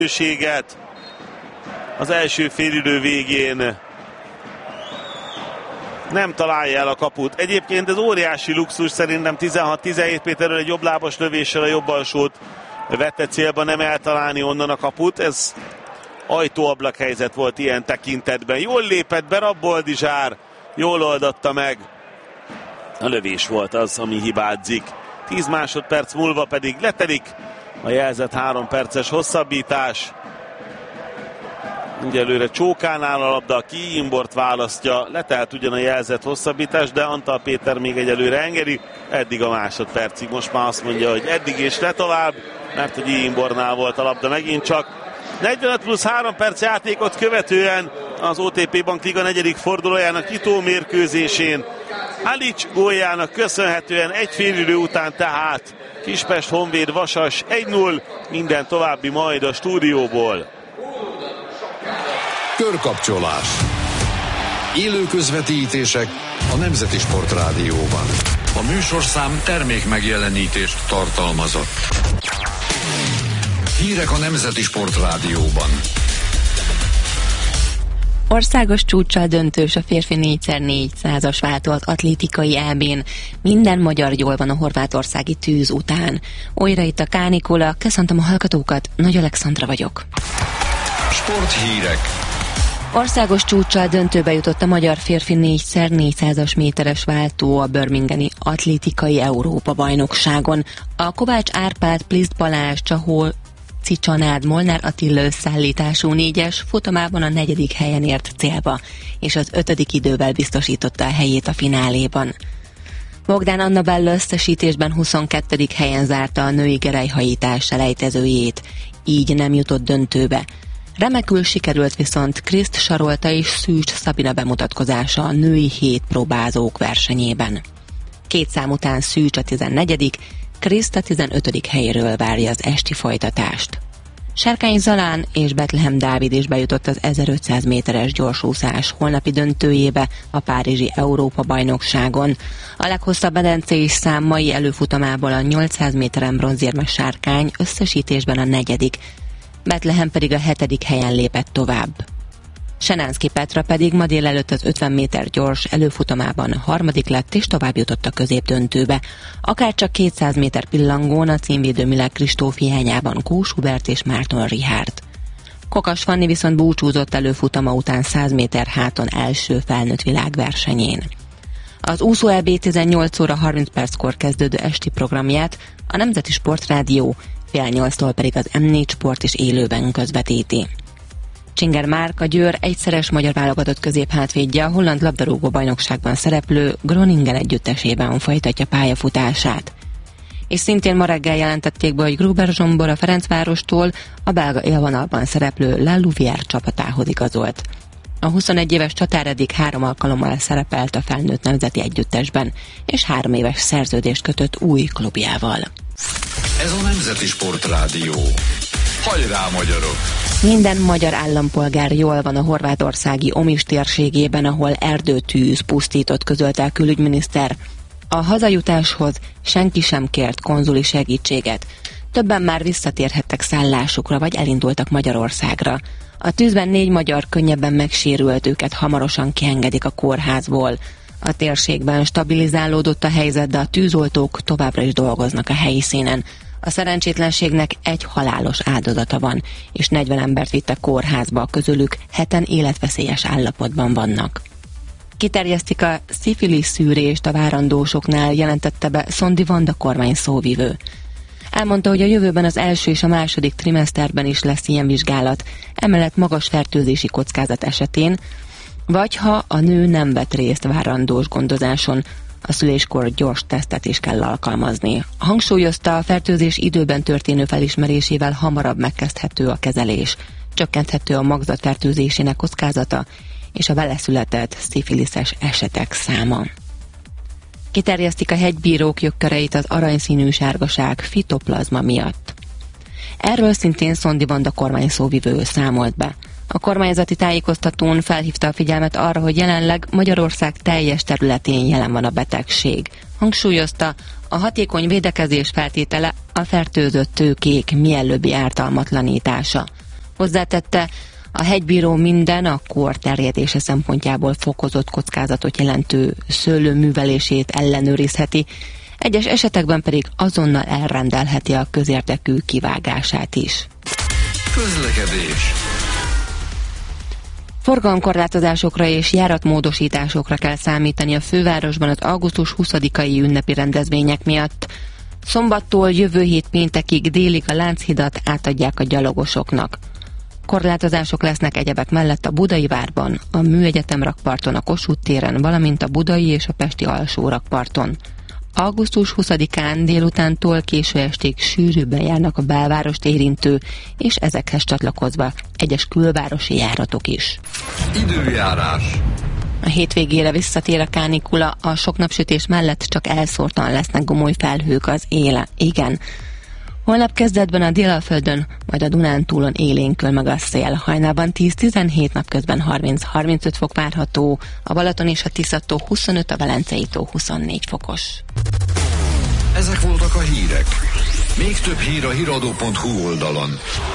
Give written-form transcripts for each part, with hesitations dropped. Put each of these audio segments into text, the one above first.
lehetőséget az első félidő végén. Nem találja el a kaput. Egyébként ez óriási luxus, szerintem 16-17 Péterről egy jobblábas lövéssel a jobb alsót vette célba, nem eltalálni onnan a kaput. Ez ajtóablak helyzet volt ilyen tekintetben. Jól lépett be Raboldizsár, jól oldatta meg. A lövés volt az, ami hibázik. 10 másodperc múlva pedig letelik a jelzett 3 perces hosszabbítás. Egyelőre Csókánál a labda, ki Imbort választja, letelt ugyan a jelzett hosszabbítás, de Antal Péter még egyelőre engedi, eddig a másodpercig. Most már azt mondja, hogy eddig és le tovább, mert hogy Imbornál volt a labda megint csak. 45 plusz 3 perc játékot követően az OTP Bank Liga 4. fordulójának nyitó mérkőzésén Halics góljának köszönhetően egy félidő után tehát Kispest Honvéd Vasas 1-0, minden további majd a stúdióból. Körkapcsolás. Élő közvetítések a Nemzeti Sportrádióban. A műsorszám termék megjelenítést tartalmazott. Hírek a Nemzeti Sportrádióban. Országos csúccsal döntős a férfi 4x400-as váltó az atlétikai EB-n. Minden magyar jól van a horvátországi tűz után. Újra itt a kánikula, köszöntöm a hallgatókat, Nagy Alexandra vagyok. Sporthírek. Országos csúccsal döntőbe jutott a magyar férfi 4x400-as méteres váltó a birminghami atlétikai Európa-bajnokságon. A Kovács Árpád, Pliszt Balázs, Csahol, Cicsanád, Molnár Attila összeállítású 4-es futamában a 4. helyen ért célba, és az 5. idővel biztosította a helyét a fináléban. Bogdán Anna Bella összesítésben 22. helyen zárta a női gerelyhajítás selejtezőjét, így nem jutott döntőbe. Remekül sikerült viszont Kriszt Sarolta és Szűcs Szabina bemutatkozása a női hétpróbázók versenyében. 2 szám után Szűcs a 14., Kriszt a 15. helyéről várja az esti folytatást. Sárkány Zalán és Betlehem Dávid is bejutott az 1500 méteres gyorsúszás holnapi döntőjébe a párizsi Európa-bajnokságon. A leghosszabb medencés szám mai előfutamából a 800 méteren bronzérmes Sárkány összesítésben a 4., Betlehem pedig a 7. helyen lépett tovább. Senánszky Petra pedig ma délelőtt az 50 méter gyors előfutamában a 3. lett és tovább jutott a középdöntőbe. Akárcsak 200 méter pillangón a címvédő Miller Kristóf hiányában Kós Hubert és Márton Richard. Kokas Fanni viszont búcsúzott előfutama után 100 méter háton első felnőtt világversenyén. Az úszó EB 18 óra 30 perckor kezdődő esti programját a Nemzeti Sportrádió 7:30-tól pedig az M4 Sport is élőben közvetíti. Csinger Márk, a Győr egyszeres magyar válogatott középhátvédje a holland labdarúgó bajnokságban szereplő Groningen együttesében folytatja pályafutását. És szintén ma reggel jelentették be, hogy Gruber Zsombor a Ferencvárostól a belga élvonalban szereplő La Louvière csapatához igazolt. A 21 éves csatár eddig 3 alkalommal szerepelt a felnőtt nemzeti együttesben, és 3 éves szerződést kötött új klubjával. Ez a Nemzeti Sportrádió. Hajrá, magyarok! Minden magyar állampolgár jól van a horvátországi Omis térségében, ahol erdőtűz pusztított, közölte a külügyminiszter. A hazajutáshoz senki sem kért konzuli segítséget. Többen már visszatérhettek szállásukra, vagy elindultak Magyarországra. A tűzben 4 magyar könnyebben megsérült, őket hamarosan kiengedik a kórházból. A térségben stabilizálódott a helyzet, de a tűzoltók továbbra is dolgoznak a helyszínen. A szerencsétlenségnek 1 halálos áldozata van, és 40 embert vittek kórházba, közülük 7-en életveszélyes állapotban vannak. Kiterjesztik a szifilisz szűrést a várandósoknál, jelentette be Szondi Vanda kormány szóvivő. Elmondta, hogy a jövőben az első és a második trimeszterben is lesz ilyen vizsgálat, emellett magas fertőzési kockázat esetén, vagy ha a nő nem vett részt várandós gondozáson, a szüléskor gyors tesztet is kell alkalmazni. Hangsúlyozta, a fertőzés időben történő felismerésével hamarabb megkezdhető a kezelés, csökkenthető a magzat fertőzésének kockázata és a vele született szifiliszes esetek száma. Kiterjesztik a hegybírók jogköreit az aranyszínű sárgaság fitoplazma miatt. Erről szintén Szondi Vanda kormány szóvivő számolt be. A kormányzati tájékoztatón felhívta a figyelmet arra, hogy jelenleg Magyarország teljes területén jelen van a betegség. Hangsúlyozta, a hatékony védekezés feltétele a fertőzött tőkék mielőbbi ártalmatlanítása. Hozzátette, a hegybíró minden a kor terjedése szempontjából fokozott kockázatot jelentő szőlőművelését ellenőrizheti, egyes esetekben pedig azonnal elrendelheti a közérdekű kivágását is. Közlekedés. Forgalomkorlátozásokra és járatmódosításokra kell számítani a fővárosban az augusztus 20-ai ünnepi rendezvények miatt. Szombattól jövő hét péntekig délig a Lánchidat átadják a gyalogosoknak. Korlátozások lesznek egyebek mellett a Budai Várban, a Műegyetem rakparton, a Kossuth téren, valamint a budai és a pesti alsó rakparton. Augusztus 20-án délutántól késő estig sűrűbben járnak a belvárost érintő, és ezekhez csatlakozva egyes külvárosi járatok is. Időjárás. A hétvégére visszatér a kánikula, a sok napsütés mellett csak elszórtan lesznek gomoly felhők az égen. Holnap kezdetben a Délalföldön, majd a Dunántúlon élénkül meg a szél. Hajnalban 10-17, napközben 30-35 fok várható, a Balaton és a Tisza-tó 25, a Velencei tó 24 fokos. Ezek voltak a hírek. Még több hír a hiradó.hu oldalon.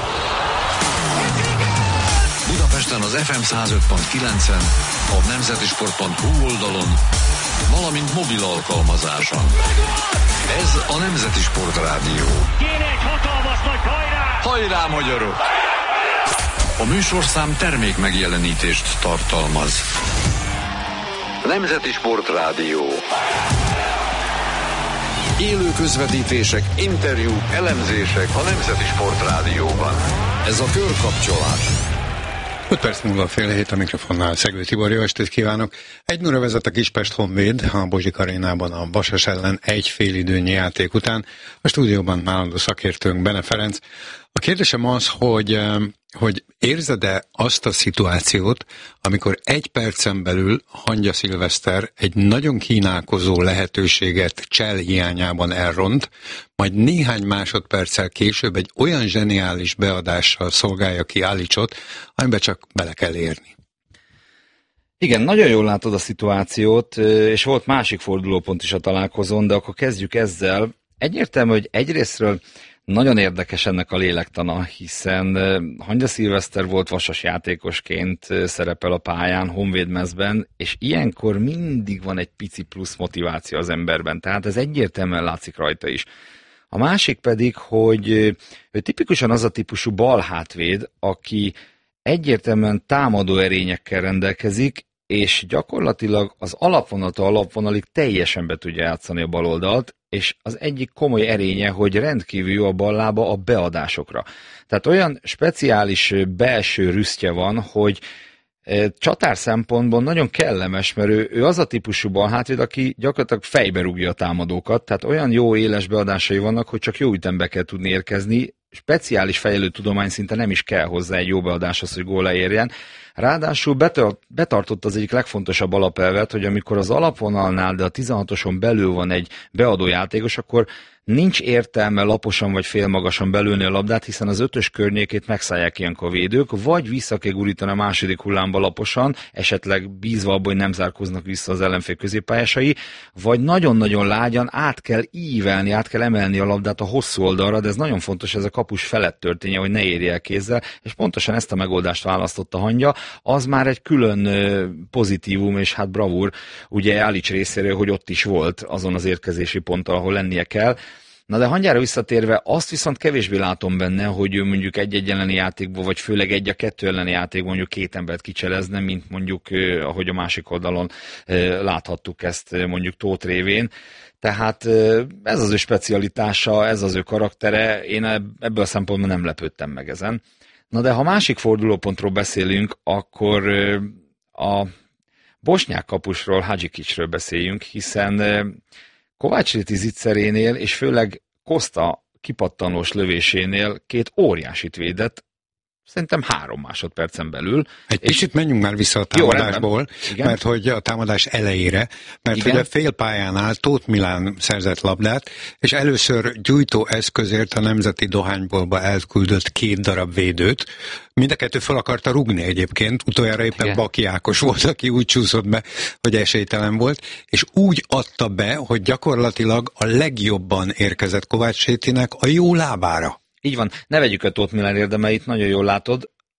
Budapesten az FM 105.9-en, a nemzetisport.hu oldalon, valamint mobil alkalmazáson. Ez a Nemzeti Sport Rádió. Kéne egy hatalmas nagy hajrá! Hajrá, magyarok! A műsorszám termék megjelenítést tartalmaz. Nemzeti Sport Rádió. Élő közvetítések, interjúk, elemzések a Nemzeti Sport Rádióban. Ez a Körkapcsolás. 5 perc múlva fél hét, a mikrofonnál Szegő Tibor, jó estét kívánok! 1-0 vezet a Kispest Honvéd a Bozsik Arénában a Vasas ellen egy félidőnyi játék után. A stúdióban állandó szakértőnk Bene Ferenc. A kérdésem az, hogy érzed-e azt a szituációt, amikor egy percen belül Hangya Szilveszter egy nagyon kínálkozó lehetőséget Csell hiányában elront, majd néhány másodperccel később egy olyan zseniális beadással szolgálja ki Alicsot, amiben csak bele kell érni. Igen, nagyon jól látod a szituációt, és volt másik fordulópont is a találkozón, de akkor kezdjük ezzel. Egyértelmű, hogy egyrésztről nagyon érdekes ennek a lélektana, hiszen Hangya Szilveszter volt Vasas játékosként szerepel a pályán, honvédmezben, és ilyenkor mindig van egy pici plusz motiváció az emberben, tehát ez egyértelműen látszik rajta is. A másik pedig, hogy ő tipikusan az a típusú balhátvéd, aki egyértelműen támadó erényekkel rendelkezik, és gyakorlatilag az alapvonalig teljesen be tudja játszani a baloldalt, és az egyik komoly erénye, hogy rendkívül jó a ballába a beadásokra. Tehát olyan speciális belső rüsztje van, hogy csatár szempontból nagyon kellemes, mert ő az a típusú balhátvéd, aki gyakorlatilag fejbe rúgja a támadókat, tehát olyan jó éles beadásai vannak, hogy csak jó ütembe kell tudni érkezni, speciális fejlő tudomány szinte nem is kell hozzá egy jó beadáshoz, hogy góla érjen. Ráadásul betartott az egyik legfontosabb alapelvet, hogy amikor az alapvonalnál, de a 16-oson belül van egy beadó játékos, akkor nincs értelme laposan vagy félmagasan belülni a labdát, hiszen az 5-ös környékét megszállják ilyenkor a védők, vagy vissza kell gurítani a második hullámba laposan, esetleg bízva abban, hogy nem zárkóznak vissza az ellenfél középpályásai, vagy nagyon-nagyon lágyan át kell ívelni, át kell emelni a labdát a hosszú oldalra, de ez nagyon fontos, ez a kapus felett történje, hogy ne érje el kézzel, és pontosan ezt a megoldást választotta Hangya. Az már egy külön pozitívum, és hát bravúr, ugye Alics részéről, hogy ott is volt azon az érkezési ponton, ahol lennie kell. Na de Hangyára visszatérve, azt viszont kevésbé látom benne, hogy ő mondjuk egy-egy elleni játékból, vagy főleg egy a kettő elleni játékból mondjuk két embert kicselezne, mint mondjuk, ahogy a másik oldalon láthattuk ezt mondjuk Tóth révén. Tehát ez az ő specialitása, ez az ő karaktere, én ebből a szempontból nem lepődtem meg ezen. Na de ha másik fordulópontról beszélünk, akkor a bosnyák kapusról, Hadzsikicsről beszéljünk, hiszen Kovács Réti zicserénél, és főleg Costa kipattanós lövésénél két óriásit védett, szerintem 3 másodpercen belül. Egy kicsit menjünk már vissza a támadásból, mert hogy a támadás elejére, mert hogy a félpályánál Tóth Milán szerzett labdát, és először gyújtó eszközért a Nemzeti Dohányboltba elküldött 2 darab védőt. Mind a kettő fel akarta rúgni egyébként, utoljára éppen Baki Ákos volt, aki úgy csúszott be, hogy esélytelen volt, és úgy adta be, hogy gyakorlatilag a legjobban érkezett Kovács Rétinek a jó lábára. Így van, ne vegyük a Tóth Milán érdemeit, nagyon jól látod.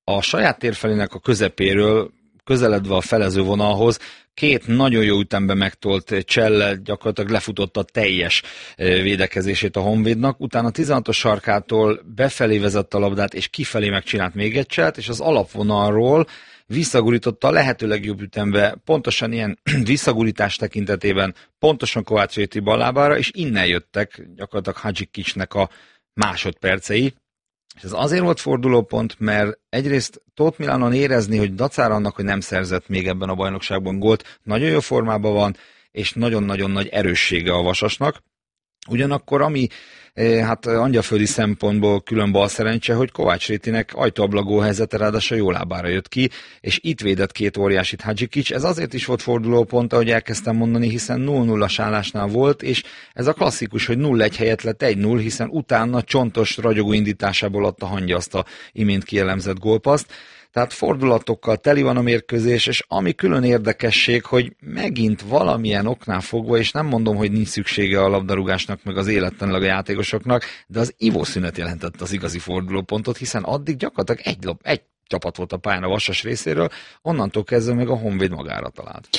a saját térfelének a közepéről, közeledve a felező vonalhoz, két nagyon jó ütemben megtolt cselle gyakorlatilag lefutotta teljes védekezését a Honvédnak, utána 16-os sarkától befelé vezette a labdát, és kifelé megcsinált még egy cselt, és az alapvonalról visszagurította a lehető legjobb ütembe, pontosan ilyen visszagurítás tekintetében, pontosan Kovács Réti ballábára, és innen jöttek gyakorlatilag Hadzsikicsnek a másodpercei. És ez azért volt fordulópont, mert egyrészt Tóth Milánon érezni, hogy dacára annak, hogy nem szerzett még ebben a bajnokságban gólt, nagyon jó formában van, és nagyon-nagyon nagy erőssége a Vasasnak. Ugyanakkor ami hát angyalföldi szempontból külön balszerencse, hogy Kovács Rétinek ajtóablakó helyzete ráadásul jó lábára jött ki, és itt védett két óriásit Hadzsikics. Ez azért is volt fordulópont, ahogy elkezdtem mondani, hiszen 0-0-as állásnál volt, és ez a klasszikus, hogy 0-1 helyett lett 1-0, hiszen utána csontos, ragyogó indításából adta Hangya azt a imént kielemzett gólpaszt. Tehát fordulatokkal teli van a mérkőzés, és ami külön érdekesség, hogy megint valamilyen oknál fogva, és nem mondom, hogy nincs szüksége a labdarúgásnak, meg az élettanilag a játékosoknak, de az ivószünet jelentett az igazi fordulópontot, hiszen addig gyakorlatilag egy csapat volt a pályán a Vasas részéről, onnantól kezdve meg a Honvéd magára talált.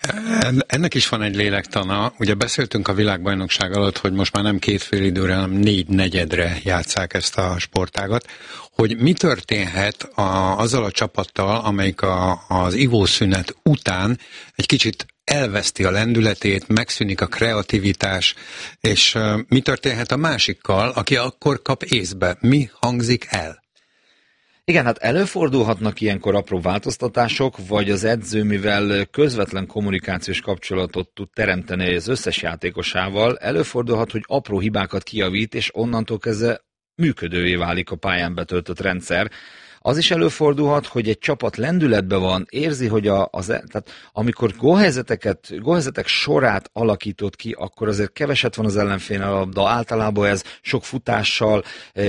Ennek is van egy lélektana. Ugye beszéltünk a világbajnokság alatt, hogy most már nem 2 félidőre, hanem 4 negyedre játsszák ezt a sportágat. Hogy mi történhet azzal a csapattal, amelyik az ivószünet után egy kicsit elveszti a lendületét, megszűnik a kreativitás, és mi történhet a másikkal, aki akkor kap észbe? Mi hangzik el? Igen, hát előfordulhatnak ilyenkor apró változtatások, vagy az edző, mivel közvetlen kommunikációs kapcsolatot tud teremteni az összes játékosával, előfordulhat, hogy apró hibákat kijavít, és onnantól kezdve működővé válik a pályán betöltött rendszer. Az is előfordulhat, hogy egy csapat lendületben van, érzi, hogy tehát amikor gólhelyzetek sorát alakított ki, akkor azért keveset van az ellenfélnél a labda, általában ez sok futással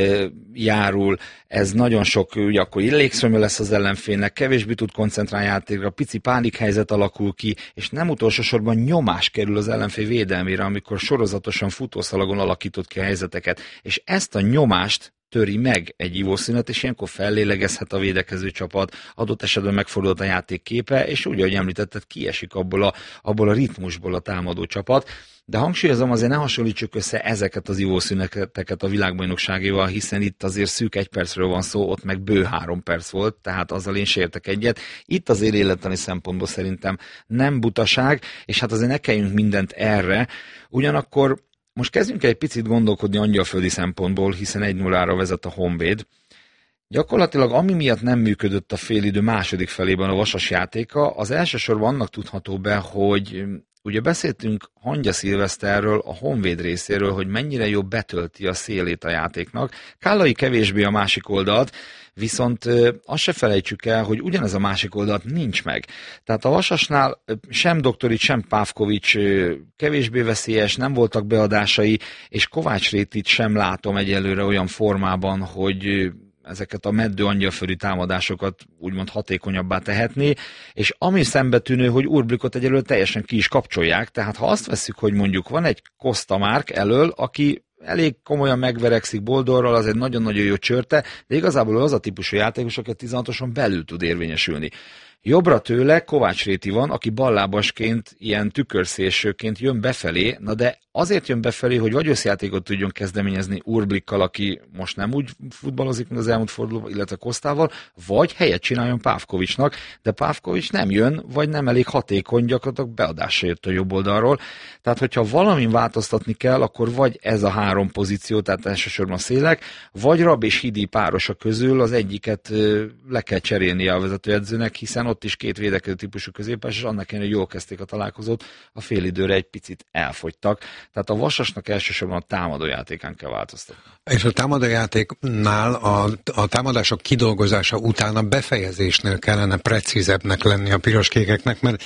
járul, ez nagyon sok, ugye akkor illékszöme lesz az ellenfélnek, kevésbé tud koncentrálni játékra, pici pánikhelyzet alakul ki, és nem utolsó sorban nyomás kerül az ellenfél védelmére, amikor sorozatosan futószalagon alakított ki a helyzeteket, és ezt a nyomást töri meg egy ivószünet, és ilyenkor fellélegezhet a védekező csapat, adott esetben megfordult a játék képe, és úgy, ahogy említetted, kiesik abból a ritmusból a támadó csapat. De hangsúlyozom, azért ne hasonlítsuk össze ezeket az ivószüneteket a világbajnokságéval, hiszen itt azért szűk 1 percről van szó, ott meg bő 3 perc volt, tehát azzal én sértek egyet. Itt azért élettani szempontból szerintem nem butaság, és hát azért ne kelljünk mindent erre. Ugyanakkor most kezdjünk egy picit gondolkodni angyalföldi szempontból, hiszen 1-0-ra vezet a Honvéd. Gyakorlatilag ami miatt nem működött a félidő második felében a Vasas játéka, az elsősorban annak tudható be, hogy ugye beszéltünk Hangya Szilveszterről, a Honvéd részéről, hogy mennyire jobb betölti a szélét a játéknak. Kállai kevésbé a másik oldalt, viszont azt se felejtsük el, hogy ugyanez a másik oldalt nincs meg. Tehát a Vasasnál sem Doktorics, sem Pávkovics kevésbé veszélyes, nem voltak beadásai, és Kovács Rétit sem látom egyelőre olyan formában, hogy ezeket a meddő angyalföldi támadásokat úgymond hatékonyabbá tehetné, és ami szembetűnő, hogy Urblikot egyelőre teljesen ki is kapcsolják, tehát ha azt vesszük, hogy mondjuk van egy Costa Márk elől, aki elég komolyan megverekszik Boldorral, az egy nagyon-nagyon jó csörte, de igazából az a típusú játékos, aki 16-oson belül tud érvényesülni. Jobbra tőle Kovács Réti van, aki ballábasként, ilyen tükörszélsőként jön befelé, na de azért jön befelé, hogy vagy összjátékot tudjon kezdeményezni Urblikkal, aki most nem úgy futballozik, mint az elmúlt fordulóban, illetve Kostával, vagy helyet csináljon Pávkovicsnak, de Pávkovics nem jön, vagy nem elég hatékony, gyakorlatilag beadásra jött a jobb oldalról. Tehát, hogyha valamin változtatni kell, akkor vagy ez a 3 pozíció, tehát elsősorban a szélek, vagy Rab és Hidi párosa közül az egyiket le kell cserélnie a vezetőedzőnek, hiszen ott is 2 védekező típusú középpás, és annak ellenére, hogy jól kezdték a találkozót, a félidőre egy picit elfogytak. Tehát a Vasasnak elsősorban a támadójátékán kell változtatni. És a támadójátéknál a támadások kidolgozása után a befejezésnél kellene precízebbnek lenni a piroskékeknek, mert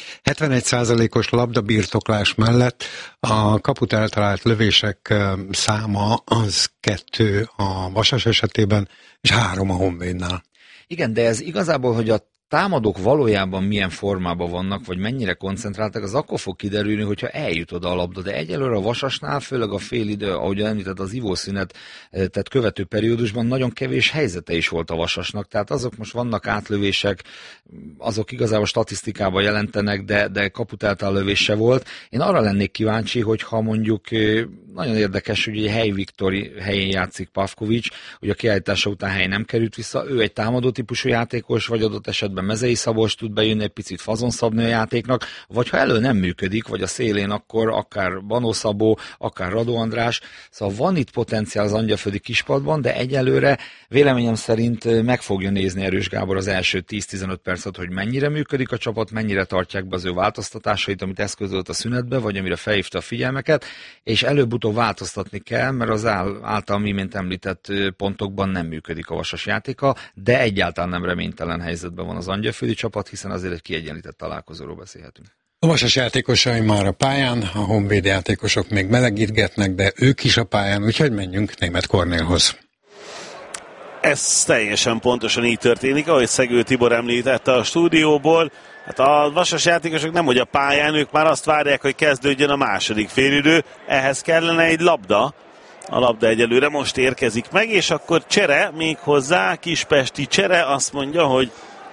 71%-os labdabirtoklás mellett a kaput eltalált lövések száma az 2 a Vasas esetében, és 3 a Honvédnál. Igen, de ez igazából, hogy a támadók valójában milyen formában vannak, vagy mennyire koncentráltak, az akkor fog kiderülni, hogyha eljut oda a labda. De egyelőre a Vasasnál, főleg a félidő, ahogy említett, az ivószünet, tehát követő periódusban nagyon kevés helyzete is volt a Vasasnak. Tehát azok most vannak átlövések, azok igazából statisztikában jelentenek, de kaputáltál lövés se volt. Én arra lennék kíváncsi, hogyha mondjuk nagyon érdekes, hogy Hely Viktor helyén játszik Pavkovics, hogy a kiállítása után Hely nem került vissza, ő egy támadó típusú játékos, vagy adott esetben Mezei Szabolcs tud bejönni, egy picit fazonszabni a játéknak, vagy ha elő nem működik, vagy a szélén, akkor akár Banó Szabó, akár Radó András, szóval van itt potenciál az angyalföldi kispadban, de egyelőre véleményem szerint meg fogja nézni Erős Gábor az első 10-15 percet, hogy mennyire működik a csapat, mennyire tartják be az ő változtatásait, amit eszközölt a szünetbe, vagy amire felhívta a figyelmeket, és előbb-utóbb változtatni kell, mert az által imént említett pontokban nem működik a Vasas játéka, de egyáltalán nem reménytelen helyzetben van az angyalföldi csapat, hiszen azért egy kiegyenlített találkozóról beszélhetünk. A Vasas játékosai már a pályán, a Honvéd játékosok még melegítgetnek, de ők is a pályán, úgyhogy menjünk Németh Kornélhoz. Ez teljesen pontosan így történik, ahogy Szegő Tibor említette a stúdióból. Hát a Vasas játékosok nem hogy a pályán, ők már azt várják, hogy kezdődjön a második félidő. Ehhez kellene egy labda. A labda egyelőre most érkezik meg, és akkor csere, még hozzá kispesti csere, azt mondja, hogy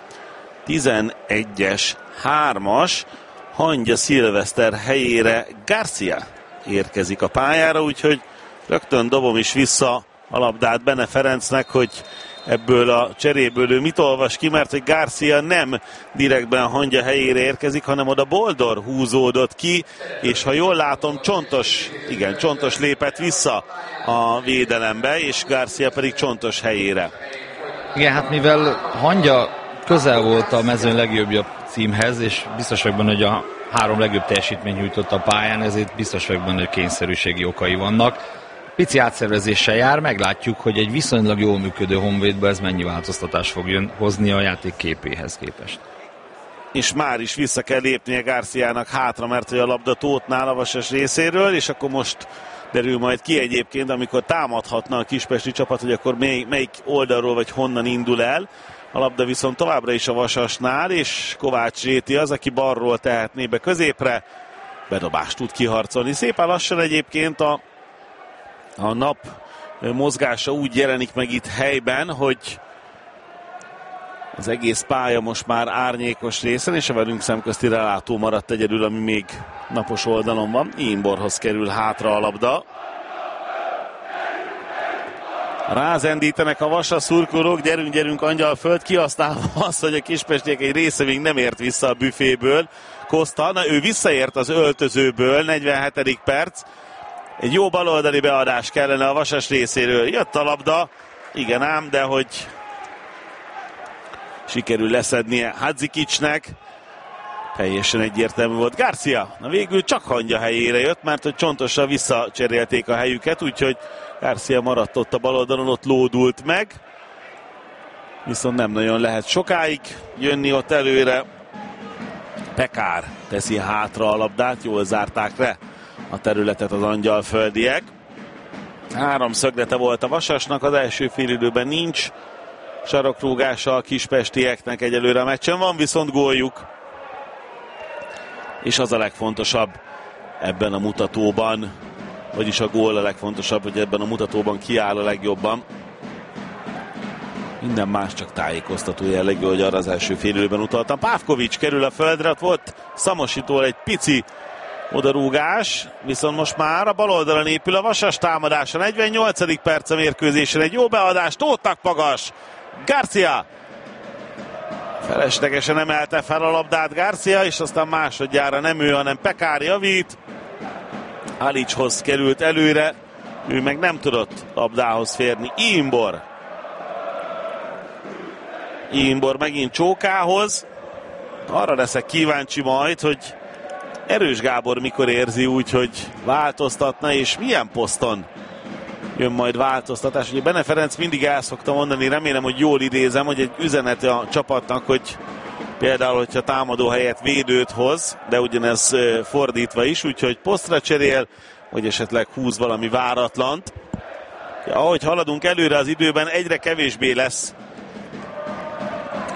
11-es, 3-as, Hangya Szilveszter helyére Garcia érkezik a pályára, úgyhogy rögtön dobom is vissza a labdát Bene Ferencnek, hogy ebből a cseréből ő mit olvas ki, mert hogy Garcia nem direktben Hangya helyére érkezik, hanem oda Boldor húzódott ki, és ha jól látom, Csontos lépett vissza a védelembe, és Garcia pedig Csontos helyére. Igen, hát mivel Hangya közel volt a mezőny legjobbja címhez, és biztos vagyok benne, hogy a 3 legjobb teljesítmény nyújtott a pályán, ezért biztos vagyok benne, hogy kényszerűségi okai vannak. Pici átszervezéssel jár, meglátjuk, hogy egy viszonylag jól működő Honvédbe ez mennyi változtatást fog hozni a játék képéhez képest. És már is vissza kell lépnie Garciának hátra, mert hogy a labda Tótnál a Vasas részéről, és akkor most derül majd ki egyébként, amikor támadhatna a kispesti csapat, hogy akkor melyik oldalról vagy honnan indul el. A labda viszont továbbra is a Vasasnál, és Kovács Réti az, aki balról tehetné be középre. Bedobást tud kiharcolni. Szépen lassan egyébként a nap mozgása úgy jelenik meg itt helyben, hogy az egész pálya most már árnyékos részen, és a velünk szemközti relátó maradt egyedül, ami még napos oldalon van. Imborhoz kerül hátra a labda. Rázendítenek a Vasas szurkolók, gyerünk Angyalföld, kihasználva azt, hogy a kispestiek egy része még nem ért vissza a büféből. Koszta, ő visszaért az öltözőből, 47. perc. Egy jó baloldali beadás kellene a Vasas részéről. Jött a labda, igen ám, de hogy sikerül leszednie Hadzikicsnek. Teljesen egyértelmű volt. Garcia, na végül csak Hangya helyére jött, mert hogy Csontossal visszacserélték a helyüket, úgyhogy Garcia maradt ott a baloldalon, ott lódult meg. Viszont nem nagyon lehet sokáig jönni ott előre. Pekár teszi hátra a labdát, jól zárták le a területet az angyalföldiek. 3 szöglete volt a Vasasnak, az első félidőben nincs sarokrúgása a kispestieknek egyelőre a meccsen, van viszont góljuk. És az a legfontosabb ebben a mutatóban, vagyis a gól a legfontosabb, hogy ebben a mutatóban kiáll a legjobban. Minden más csak tájékoztató jellegű, hogy arra az első félidőben utaltam. Pavkovics kerül a földre, ott volt Szamositól egy pici odarúgás, viszont most már a bal oldalon épül a Vasas támadása. 48. perc a mérkőzésen, egy jó beadás, Tóth magas, Garcia feleslegesen emelte fel a labdát Garcia, és aztán másodjára nem ő, hanem Pekár javít. Alicshoz került előre, ő meg nem tudott labdához férni. Imbor megint Csókához. Arra leszek kíváncsi majd, hogy Erős Gábor mikor érzi úgy, hogy változtatna, és milyen poszton jön majd változtatás. Ugye Bene Ferenc mindig el szokta mondani, remélem, hogy jól idézem, hogy egy üzenet a csapatnak, hogy például, hogyha támadó helyett védőt hoz, de ugyanez fordítva is, úgyhogy posztra cserél, vagy esetleg húz valami váratlant. Ahogy haladunk előre az időben, egyre kevésbé lesz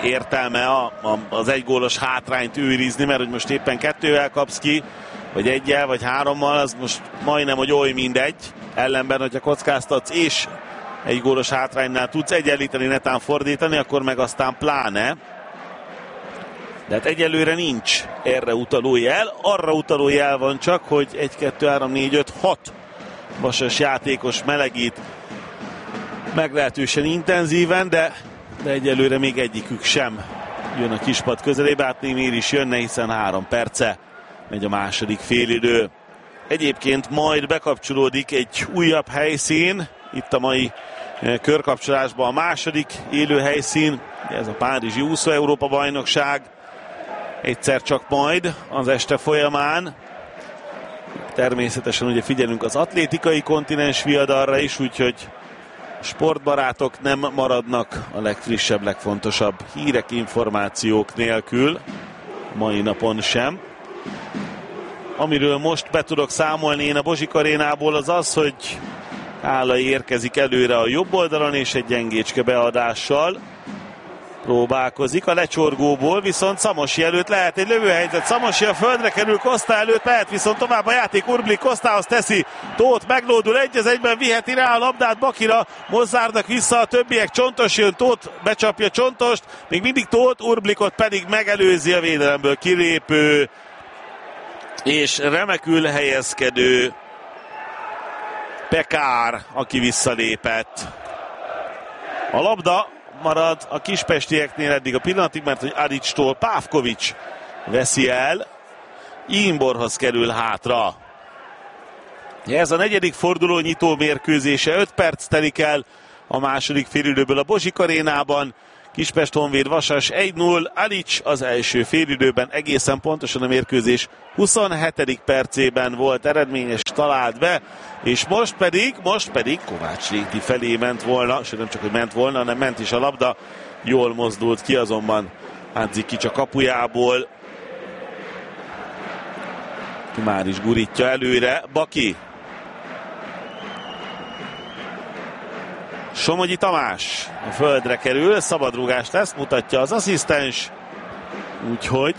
értelme az egygólos hátrányt őrizni, mert hogy most éppen 2-vel kapsz ki, vagy 1-jel, vagy 3-mal, az most majdnem, hogy oly mindegy. Ellenben, hogyha kockáztatsz és egy gólos hátránynál tudsz egyenlíteni, netán fordítani, akkor meg aztán pláne. De hát egyelőre nincs erre utaló jel. Arra utaló jel van csak, hogy 1, 2, 3, 4, 5, 6 Vasas játékos melegít meglehetősen intenzíven, de egyelőre még egyikük sem jön a kispad közelébe. Hát még miért is jönne, hiszen 3 perce megy a második félidő. Egyébként majd bekapcsolódik egy újabb helyszín, itt a mai körkapcsolásban a második élő helyszín, ez a párizsi úszó Európa bajnokság, egyszer csak majd az este folyamán. Természetesen ugye figyelünk az atlétikai kontinens viadalra is, úgyhogy sportbarátok nem maradnak a legfrissebb, legfontosabb hírek, információk nélkül, mai napon sem. Amiről most be tudok számolni én a Bozsik arénából, az az, hogy Kálai érkezik előre a jobb oldalon, és egy gyengécske beadással próbálkozik a lecsorgóból, viszont Szamosi előtt lehet egy lövőhelyzet. Szamosi a földre kerül, Costa előtt mehet viszont tovább a játék. Urblik Costához teszi, Tóth meglódul, 1-1-ben viheti rá a labdát Bakira, mozzárnak vissza a többiek, Csontos jön, Tóth becsapja Csontost, még mindig Tóth, Urblikot pedig megelőzi a védelemből kilépő és remekül helyezkedő Pekár, aki visszalépett. A labda marad a kispestieknél eddig a pillanatig, mert hogy Adicstól Pávkovics veszi el, Imborhoz kerül hátra. Ez a negyedik forduló nyitó mérkőzése, 5 perc telik el a második félidőből a Bozsik arénában. Kispest Honvéd Vasas 1-0, Alics az első félidőben egészen pontosan a mérkőzés 27. percében volt eredményes, talált be, és most pedig Kovács Réti felé ment volna, sőt nem csak, hogy ment volna, hanem ment is a labda, jól mozdult ki, azonban Handzikics a kapujából, ki már is gurítja előre, Baki. Somogyi Tamás a földre kerül, szabadrúgás lesz, mutatja az asszisztens, úgyhogy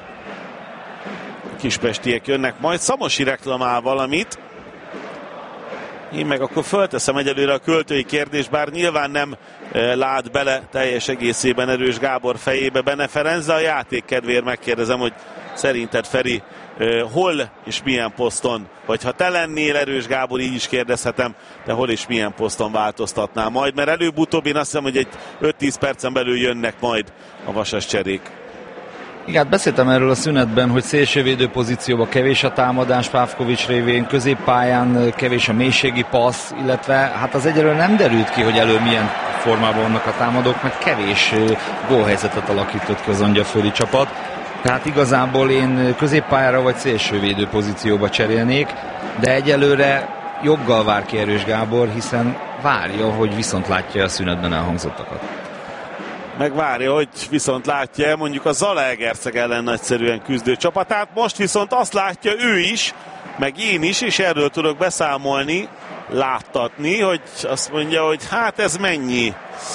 a kispestiek jönnek, majd Szamosi reklamál valamit. Én meg akkor fölteszem egyelőre a költői kérdést, bár nyilván nem lát bele teljes egészében Erős Gábor fejébe Bene Ferenc, de a játék kedvéért megkérdezem, hogy szerinted Feri hol és milyen poszton, vagy ha te lennél Erős Gábor, így is kérdezhetem, de hol és milyen poszton változtatnál majd, mert előbb-utóbb én azt hiszem, hogy egy 5-10 percen belül jönnek majd a Vasas cserék. Igen, beszéltem erről a szünetben, hogy szélsővédő pozícióban kevés a támadás Pávkovics révén, középpályán kevés a mélységi passz, illetve hát az egyelőre nem derült ki, hogy elő milyen formában vannak a támadók, meg kevés gólhelyzetet alakított ki az angyalföldi csapat. Tehát igazából én középpályára vagy szélsővédő pozícióba cserélnék, de egyelőre joggal vár ki Erős Gábor, hiszen várja, hogy viszont látja a szünetben elhangzottakat. Meg várja, hogy viszont látja mondjuk a Zalaegerszeg ellen nagyszerűen küzdő csapatát. Most viszont azt látja ő is, meg én is, és erről tudok beszámolni, láttatni, hogy azt mondja, hogy hát ez mennyi?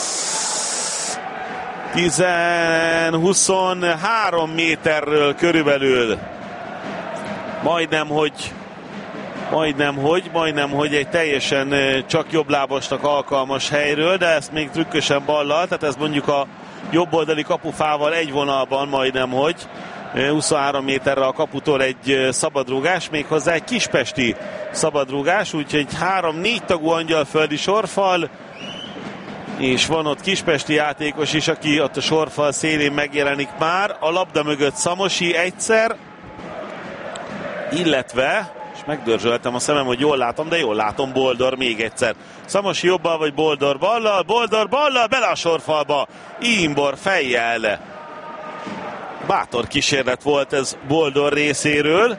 10-23 méterről körülbelül. Majdnem, hogy egy teljesen csak jobblábasnak alkalmas helyről, de ezt még trükkösen ballal, tehát ez mondjuk a jobboldali kapufával egy vonalban majdnem, hogy 23 méterre a kaputól egy szabadrúgás, méghozzá egy kispesti szabadrúgás, úgyhogy 3-4 tagú angyalföldi sorfal, és van ott kispesti játékos is, aki ott a sorfal szélén megjelenik már, a labda mögött Szamosi egyszer, illetve, és megdörzsöltem a szemem, hogy jól látom, de jól látom, Boldor még egyszer. Szamosi jobbal vagy Boldor ballal, bele a sorfalba, Imbor fejjel. Bátor kísérlet volt ez Boldor részéről.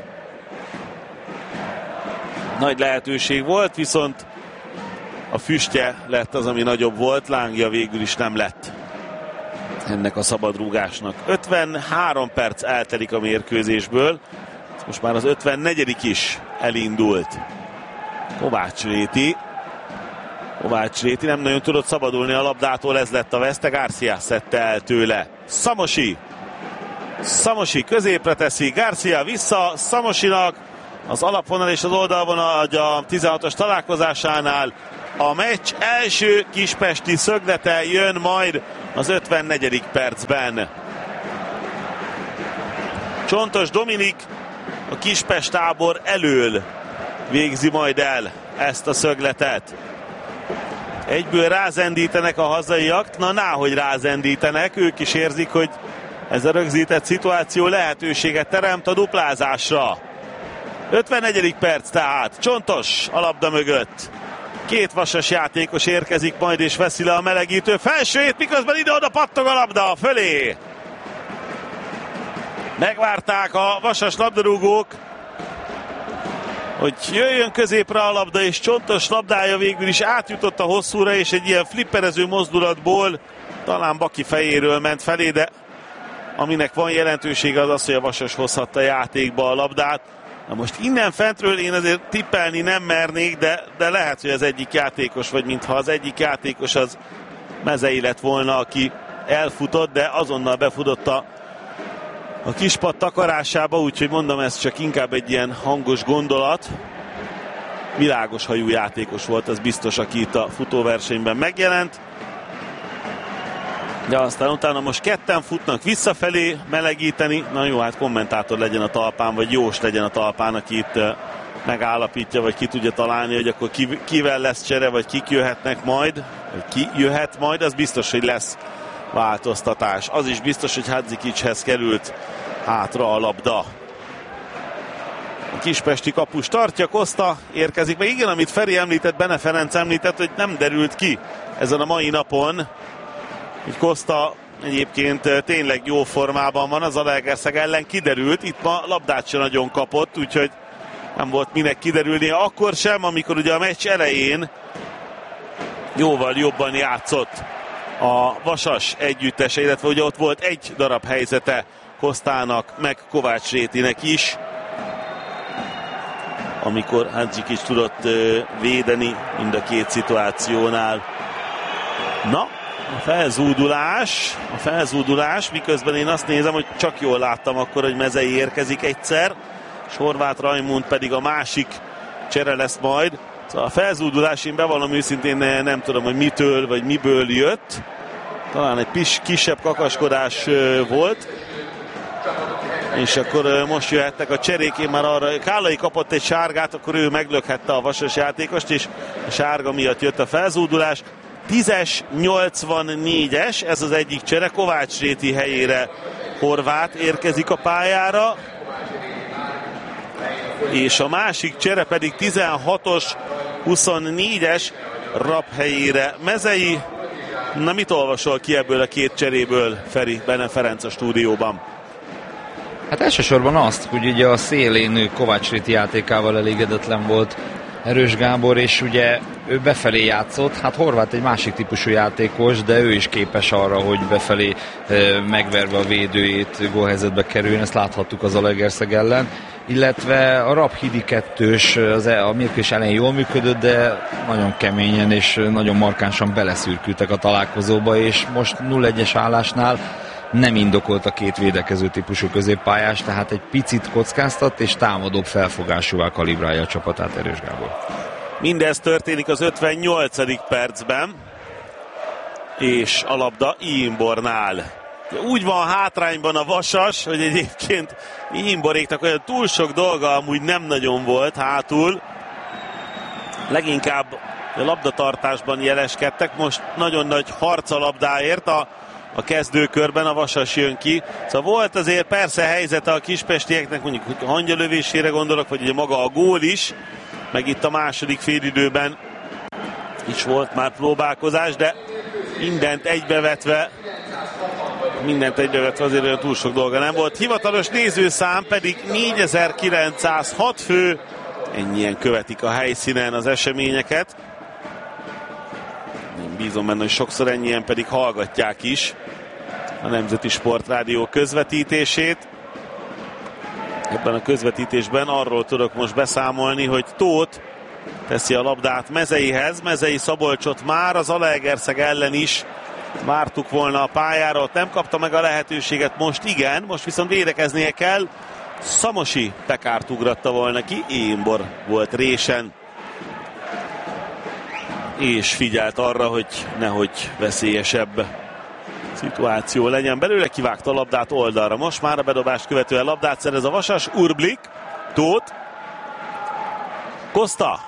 Nagy lehetőség volt, viszont a füstje lett az, ami nagyobb volt, lángja végül is nem lett ennek a szabadrúgásnak. 53 perc eltelik a mérkőzésből, most már az 54. is elindult. Kovács Réti Kovács Réti nem nagyon tudott szabadulni a labdától, ez lett a veszte, Garcia szedte el tőle. Szamosi középre teszi, Garcia vissza Szamosinak, az alapvonal és az oldalvonal a 16-os találkozásánál. A meccs első kispesti szöglete jön majd az 54. percben. Csontos Dominik a Kispest tábor elől végzi majd el ezt a szögletet. Egyből rázendítenek a hazaiak, hogy rázendítenek, ők is érzik, hogy ez a rögzített szituáció lehetőséget teremt a duplázásra. 54. perc tehát, Csontos a labda mögött. Két Vasas játékos érkezik majd és veszi le a melegítő felsőjét, miközben ide-oda pattog a labda fölé. Megvárták a Vasas labdarúgók, hogy jöjjön középre a labda, és Csontos labdája végül is átjutott a hosszúra, és egy ilyen flipperező mozdulatból talán Baki fejéről ment felé, de aminek van jelentősége az az, hogy a Vasas hozhatta játékba a labdát. Na most innen fentről én azért tippelni nem mernék, de lehet, hogy az egyik játékos, vagy mintha az egyik játékos az Mezei lett volna, aki elfutott, de azonnal befutott a kispad takarásába, úgyhogy mondom, ez csak inkább egy ilyen hangos gondolat. Világos hajú játékos volt, ez biztos, aki itt a futóversenyben megjelent. De aztán utána most ketten futnak visszafelé melegíteni. Na jó, hát kommentátor legyen a talpán, vagy Jós legyen a talpán, aki itt megállapítja, vagy ki tudja találni, hogy akkor kivel lesz csere, vagy kik jöhetnek majd, vagy ki jöhet majd, az biztos, hogy lesz változtatás. Az is biztos, hogy Hadzikichez került hátra a labda. A kispesti kapus tartja, Costa érkezik. Meg igen, amit Feri említett, Bene Ferenc említett, hogy nem derült ki ezen a mai napon, hogy Costa egyébként tényleg jó formában van, az Zalaegerszeg ellen kiderült, itt ma labdát sem nagyon kapott, úgyhogy nem volt minek kiderülnie, akkor sem, amikor ugye a meccs elején jóval jobban játszott a Vasas együttese, illetve ugye ott volt egy darab helyzete Costának, meg Kovács Rétinek is, amikor Hadzsikics tudott védeni mind a két szituációnál. Na, a felzúdulás, miközben én azt nézem, hogy csak jól láttam akkor, hogy Mezei érkezik egyszer, és Horváth Rajmund pedig a másik csere lesz majd. Szóval a felzúdulás, én bevallom őszintén nem tudom, hogy mitől vagy miből jött. Talán egy kisebb kakaskodás volt. És akkor most jöhettek a cserék, én már arra, Kállai kapott egy sárgát, akkor ő meglökhette a Vasas játékost, és a sárga miatt jött a felzúdulás. 10-es, 84-es, ez az egyik csere, Kovács Réti helyére Horváth érkezik a pályára, és a másik csere pedig 16-os, 24-es Rapp helyére Mezei. Na, mit olvasol ki ebből a két cseréből, Feri, Bene Ferenc a stúdióban? Hát elsősorban azt, hogy ugye a szélén Kovács Réti játékával elégedetlen volt Erős Gábor, és ugye ő befelé játszott, hát Horváth egy másik típusú játékos, de ő is képes arra, hogy befelé megverve a védőjét gólhelyzetbe kerüljön, ezt láthattuk az Zalaegerszeg ellen, illetve a Rapp Hidi kettős a mérkőzés elején jól működött, de nagyon keményen és nagyon markánsan beleszürkültek a találkozóba, és most 0-1-es állásnál nem indokolt a két védekező típusú középpályás, tehát egy picit kockáztat és támadóbb felfogásúvá kalibrálja a csapatát Erős Gábor. Mindez történik az 58. percben, és a labda Imbornál. Úgy van hátrányban a Vasas, hogy egyébként Imboréknak olyan túl sok dolga amúgy nem nagyon volt hátul. Leginkább a labdatartásban jeleskedtek, most nagyon nagy harc a labdáért, a kezdőkörben a Vasas jön ki. Szóval volt azért persze helyzete a kispestieknek, mondjuk hogy hangyalövésére gondolok, vagy ugye maga a gól is, meg itt a második félidőben is volt már próbálkozás, de mindent egybevetve azért olyan túl sok dolga nem volt. Hivatalos nézőszám pedig 4906 fő, ennyien követik a helyszínen az eseményeket. Én bízom benne, hogy sokszor ennyien pedig hallgatják is a Nemzeti Sportrádió közvetítését. Ebben a közvetítésben arról tudok most beszámolni, hogy Tóth teszi a labdát Mezeihez. Mezei Szabolcsot már az Zalaegerszeg ellen is vártuk volna a pályára, ott nem kapta meg a lehetőséget, most igen, most viszont védekeznie kell. Szamosi Pekárt ugratta volna ki, Émbor volt résen, és figyelt arra, hogy nehogy veszélyesebb szituáció legyen belőle, kivágta a labdát oldalra. Most már a bedobást követően labdát szerez a Vasas, Urblik, Tóth, Costa,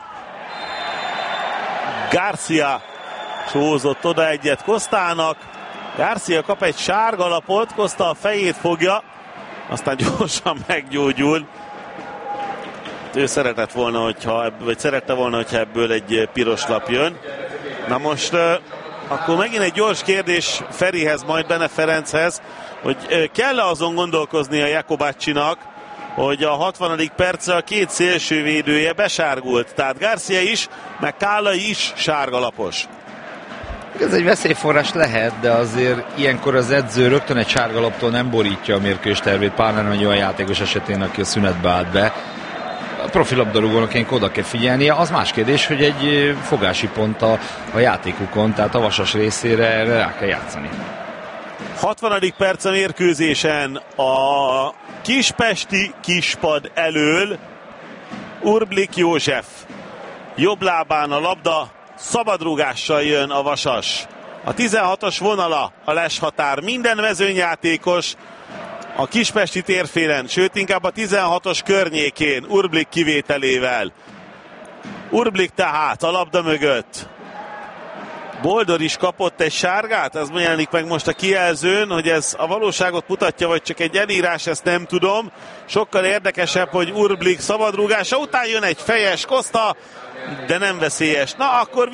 Garcia sózott oda egyet Costának, Garcia kap egy sárga lapot, Costa a fejét fogja, aztán gyorsan meggyógyul. Ő szerette volna, hogyha ebből egy piros lap jön. Na most akkor megint egy gyors kérdés Ferihez, majd Bene Ferenchez, hogy kell-e azon gondolkozni a Jakobacsinak, hogy a 60. percre a két szélsővédője besárgult. Tehát Garcia is, meg Kálai is sárgalapos. Ez egy veszélyforrás lehet, de azért ilyenkor az edző rögtön egy sárgalaptól nem borítja a mérkőzés tervét, pláne nem egy olyan játékos esetén, aki a szünetbe állt be. A profilabdarúgónak ilyenkor oda kell figyelnie. Az más kérdés, hogy egy fogási pont a játékukon, tehát a Vasas részére erre rá kell játszani. 60. perc a mérkőzésen a kispesti kispad elől Urblik József. Jobb lábán a labda, szabadrúgással jön a Vasas. A 16-os vonala a leshatár. Minden mezőnyjátékos a kispesti térfélen, sőt inkább a 16-os környékén, Urblik kivételével. Urblik tehát a labda mögött. Boldor is kapott egy sárgát, ez jelenik meg most a kijelzőn, hogy ez a valóságot mutatja, vagy csak egy elírás, ezt nem tudom. Sokkal érdekesebb, hogy Urblik szabadrúgása után jön egy fejes Costa, de nem veszélyes. Na, akkor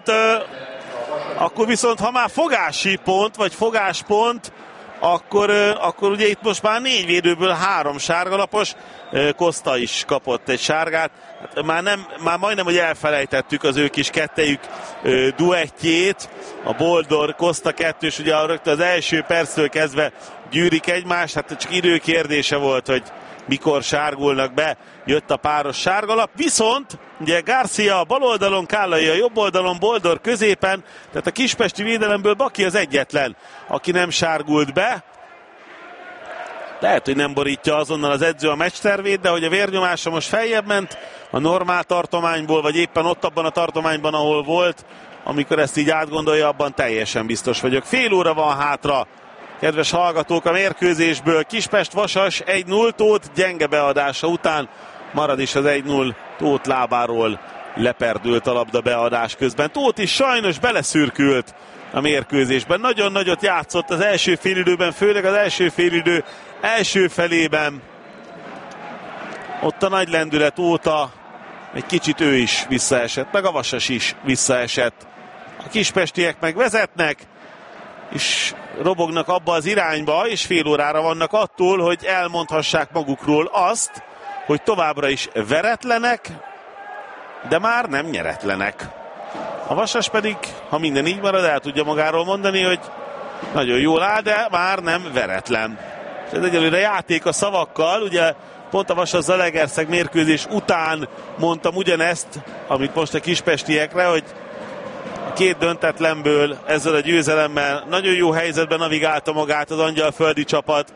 viszont ha már fogási pont, vagy fogáspont, akkor ugye itt most már 4 védőből 3 sárgalapos, Costa is kapott egy sárgát. Hát már majdnem, hogy elfelejtettük az ő kis kettejük duettjét, a Boldor Costa kettős, ugye rögtön az első perctől kezdve gyűrik egymást, hát csak idő kérdése volt, hogy mikor sárgulnak be, jött a páros sárgalap, viszont ugye Garcia a bal oldalon, Kálai a jobb oldalon, Boldor középen, tehát a kispesti védelemből Baki az egyetlen, aki nem sárgult be. Lehet, hogy nem borítja azonnal az edző a meccstervét, de hogy a vérnyomása most feljebb ment a normál tartományból, vagy éppen ott abban a tartományban, ahol volt, amikor ezt így átgondolja, abban teljesen biztos vagyok. Fél óra van hátra, kedves hallgatók, a mérkőzésből. Kispest-Vasas 1-0, Tóth gyenge beadása után marad is az 1-0, Tóth lábáról leperdült a labda beadás közben. Tóth is sajnos beleszürkült a mérkőzésben. Nagyon nagyot játszott az első félidőben, főleg az első félidő első felében. Ott a nagy lendület óta egy kicsit ő is visszaesett, meg a Vasas is visszaesett. A kispestiek meg vezetnek, és robognak abba az irányba, és fél órára vannak attól, hogy elmondhassák magukról azt, hogy továbbra is veretlenek, de már nem nyeretlenek. A Vasas pedig, ha minden így marad, el tudja magáról mondani, hogy nagyon jól áll, de már nem veretlen. Ez egyelőre játék a szavakkal, ugye pont a Vasas-Zalaegerszeg mérkőzés után mondtam ugyanezt, amit most a kispestiekre, hogy a 2 döntetlenből ezzel a győzelemmel nagyon jó helyzetben navigálta magát az angyalföldi csapat.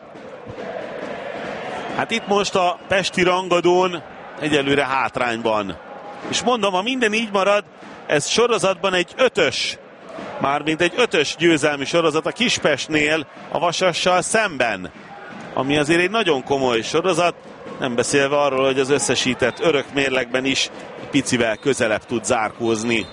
Hát itt most a pesti rangadón egyelőre hátrányban. És mondom, ha minden így marad, ez sorozatban egy 5-ös, mármint egy 5-ös győzelmi sorozat a Kispestnél a Vasassal szemben, ami azért egy nagyon komoly sorozat, nem beszélve arról, hogy az összesített örök mérlegben is picivel közelebb tud zárkózni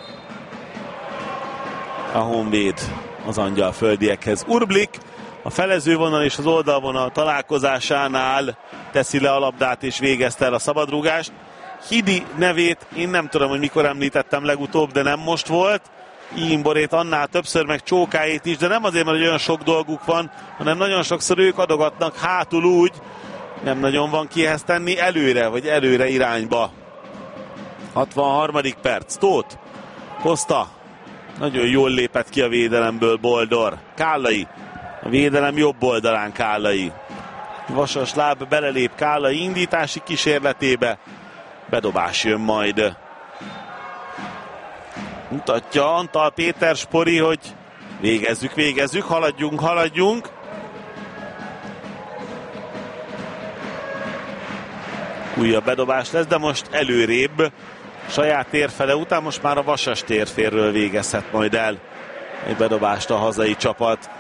a Honvéd az angyalföldiekhez. Urblik a felezővonal és az oldalvonal találkozásánál teszi le a labdát és végezte el a szabadrúgást. Hidi nevét én nem tudom, hogy mikor említettem legutóbb, de nem most volt. Imborét annál többször, meg Csókáét is, de nem azért, mert olyan sok dolguk van, hanem nagyon sokszor ők adogatnak hátul úgy, nem nagyon van kihez tenni előre, vagy előre irányba. 63. perc. Tóth, Costa, nagyon jól lépett ki a védelemből Boldor. Kálai, a védelem jobb oldalán Kálai. Vasas láb belelép Kálai indítási kísérletébe. Bedobás jön majd Mutatja Antal Péter Spori, hogy végezzük, haladjunk. Újabb bedobás lesz, de most előrébb. Saját térfele után most már a Vasas térférről végezhet majd el egy bedobást a hazai csapat.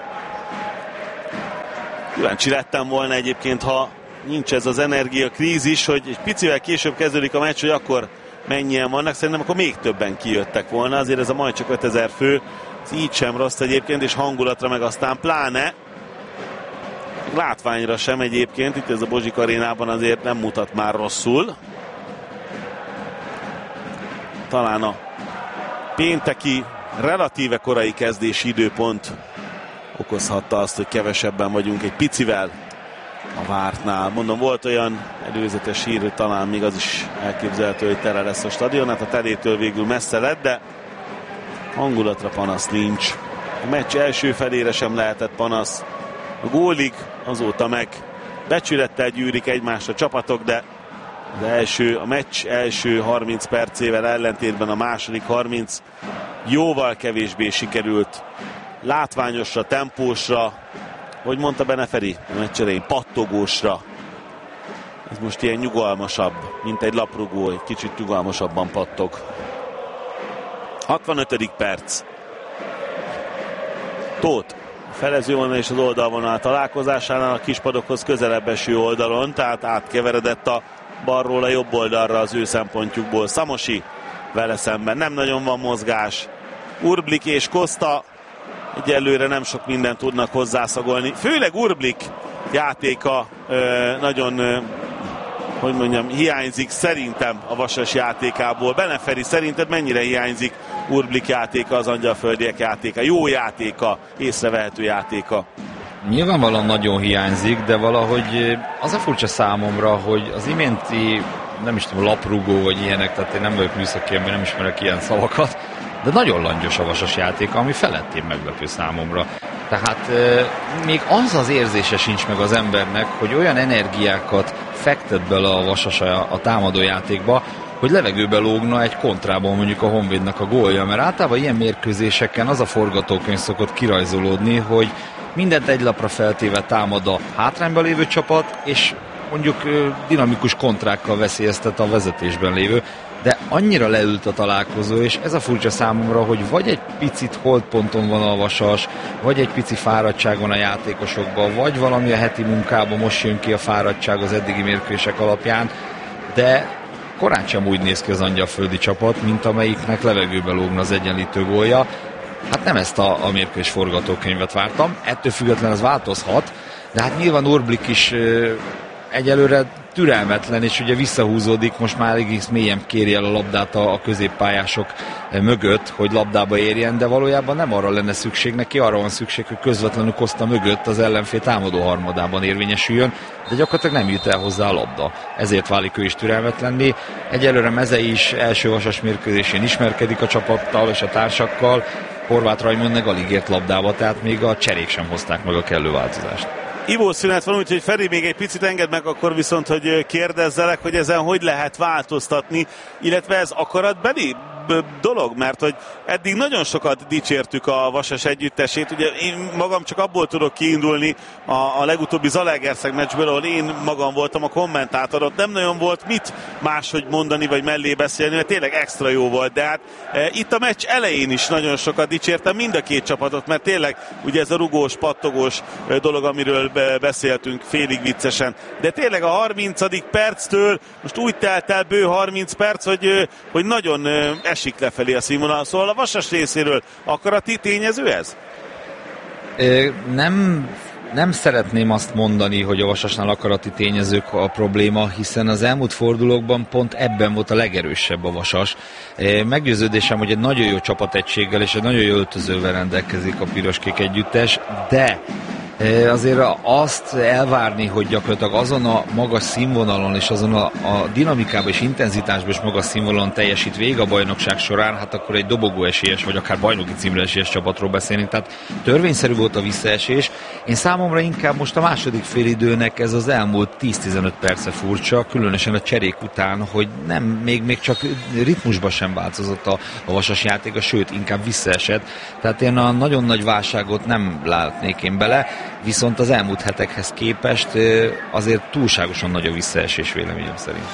Kíváncsi lettem volna egyébként, ha nincs ez az energiakrízis, hogy egy picivel később kezdődik a meccs, hogy akkor mennyien vannak. Szerintem akkor még többen kijöttek volna. Azért ez a majd csak 5000 fő, ez így sem rossz egyébként, és hangulatra meg aztán pláne. Látványra sem egyébként, itt ez a Bozsik arénában azért nem mutat már rosszul. Talán a pénteki relatíve korai kezdési időpont okozhatta azt, hogy kevesebben vagyunk egy picivel a vártnál. Mondom, volt olyan előzetes hír, hogy talán még az is elképzelhető, hogy tele lesz a stadion. Hát a telétől végül messze lett, de hangulatra panasz nincs. A meccs első felére sem lehetett panasz. A gólig azóta meg becsülettel gyűrik egymásra a csapatok, de a meccs első 30 percével ellentétben a második 30 jóval kevésbé sikerült látványosra, tempósra, hogy mondta Bene Feri a meccs elején, pattogósra. Ez most ilyen nyugalmasabb, mint egy laprugó, egy kicsit nyugalmasabban pattog. 65. perc. Tóth felezővonal és az oldalvonal találkozásánál a kispadokhoz közelebb eső oldalon, tehát átkeveredett a balról a jobb oldalra az ő szempontjukból. Szamosi vele szemben, nem nagyon van mozgás. Urblik és Costa egyelőre nem sok mindent tudnak hozzászagolni. Főleg Urblik játéka nagyon, hiányzik szerintem a Vasas játékából. Bene Feri, szerinted mennyire hiányzik Urblik játéka, az angyalföldiek játéka? Jó játéka, észrevehető játéka. Nyilvánvalóan nagyon hiányzik, de valahogy az a furcsa számomra, hogy az iménti, nem is tudom, laprugó vagy ilyenek, tehát én nem vagyok műszaki ember, nem ismerek ilyen szavakat, de nagyon langyos a Vasas játéka, ami felettébb meglepő számomra. Tehát még az érzése sincs meg az embernek, hogy olyan energiákat fektet bele a Vasas a támadójátékba, hogy levegőbe lógna egy kontrában mondjuk a Honvédnak a gólja, mert általában ilyen mérkőzéseken az a forgatókönyv szokott kirajzolódni, hogy mindent egy lapra feltéve támad a hátrányban lévő csapat, és mondjuk dinamikus kontrákkal veszélyeztet a vezetésben lévő, de annyira leült a találkozó, és ez a furcsa számomra, hogy vagy egy picit holdponton van a Vasas, vagy egy pici fáradtság van a játékosokban, vagy valami a heti munkában most jön ki a fáradtság az eddigi mérkőzések alapján, de korán sem úgy néz ki az angyalföldi csapat, mint amelyiknek levegőbe lógna az egyenlítő gólja. Hát nem ezt a mérkőzés forgatókönyvet vártam, ettől függetlenül ez változhat, de hát nyilván Urblik is egyelőre türelmetlen, és ugye visszahúzódik, most már egész mélyen kéri el a labdát a középpályások mögött, hogy labdába érjen, de valójában nem arra lenne szükség, neki arra van szükség, hogy közvetlenül Costa mögött az ellenfél támadó harmadában érvényesüljön, de gyakorlatilag nem jut el hozzá a labda. Ezért válik ő is türelmetlenné. Egyelőre Mezei is első Vasas mérkőzésén ismerkedik a csapattal és a társakkal, Horváth Raimond meg alig ért labdába, tehát még a cserék sem hozták meg a kellő változást. Ivószünet van, úgyhogy Feri, még egy picit engedd meg akkor viszont, hogy kérdezzelek, hogy ezen hogy lehet változtatni, illetve ez akaratbeli dolog, mert hogy eddig nagyon sokat dicsértük a Vasas együttesét, ugye én magam csak abból tudok kiindulni a legutóbbi Zalaegerszeg meccsből, ahol én magam voltam a kommentátor, ott nem nagyon volt mit máshogy mondani, vagy mellé beszélni, mert tényleg extra jó volt, de hát itt a meccs elején is nagyon sokat dicsértem mind a két csapatot, mert tényleg ugye ez a rugós, pattogós dolog, amiről beszéltünk félig viccesen, de tényleg a 30. perctől most úgy telt el bő 30 perc, hogy nagyon esik lefelé a színvonal, szóval a Vasas részéről akarati tényező ez? Nem szeretném azt mondani, hogy a Vasasnál akarati tényezők a probléma, hiszen az elmúlt fordulókban pont ebben volt a legerősebb a Vasas. Meggyőződésem, hogy egy nagyon jó csapategységgel és egy nagyon jó öltözővel rendelkezik a piroskék együttes, de Azért azt elvárni, hogy gyakorlatilag azon a magas színvonalon és azon a dinamikában és intenzitásban és magas színvonalon teljesít végig a bajnokság során, hát akkor egy dobogó esélyes, vagy akár bajnoki címre esélyes csapatról beszélünk. Tehát törvényszerű volt a visszaesés. Én számomra inkább most a második félidőnek ez az elmúlt 10-15 perce furcsa, különösen a cserék után, hogy nem, még csak ritmusban sem változott a Vasas játéka, sőt, inkább visszaesett. Tehát én a nagyon nagy válságot nem látnék én bele, viszont az elmúlt hetekhez képest azért túlságosan nagy a visszaesés véleményem szerint.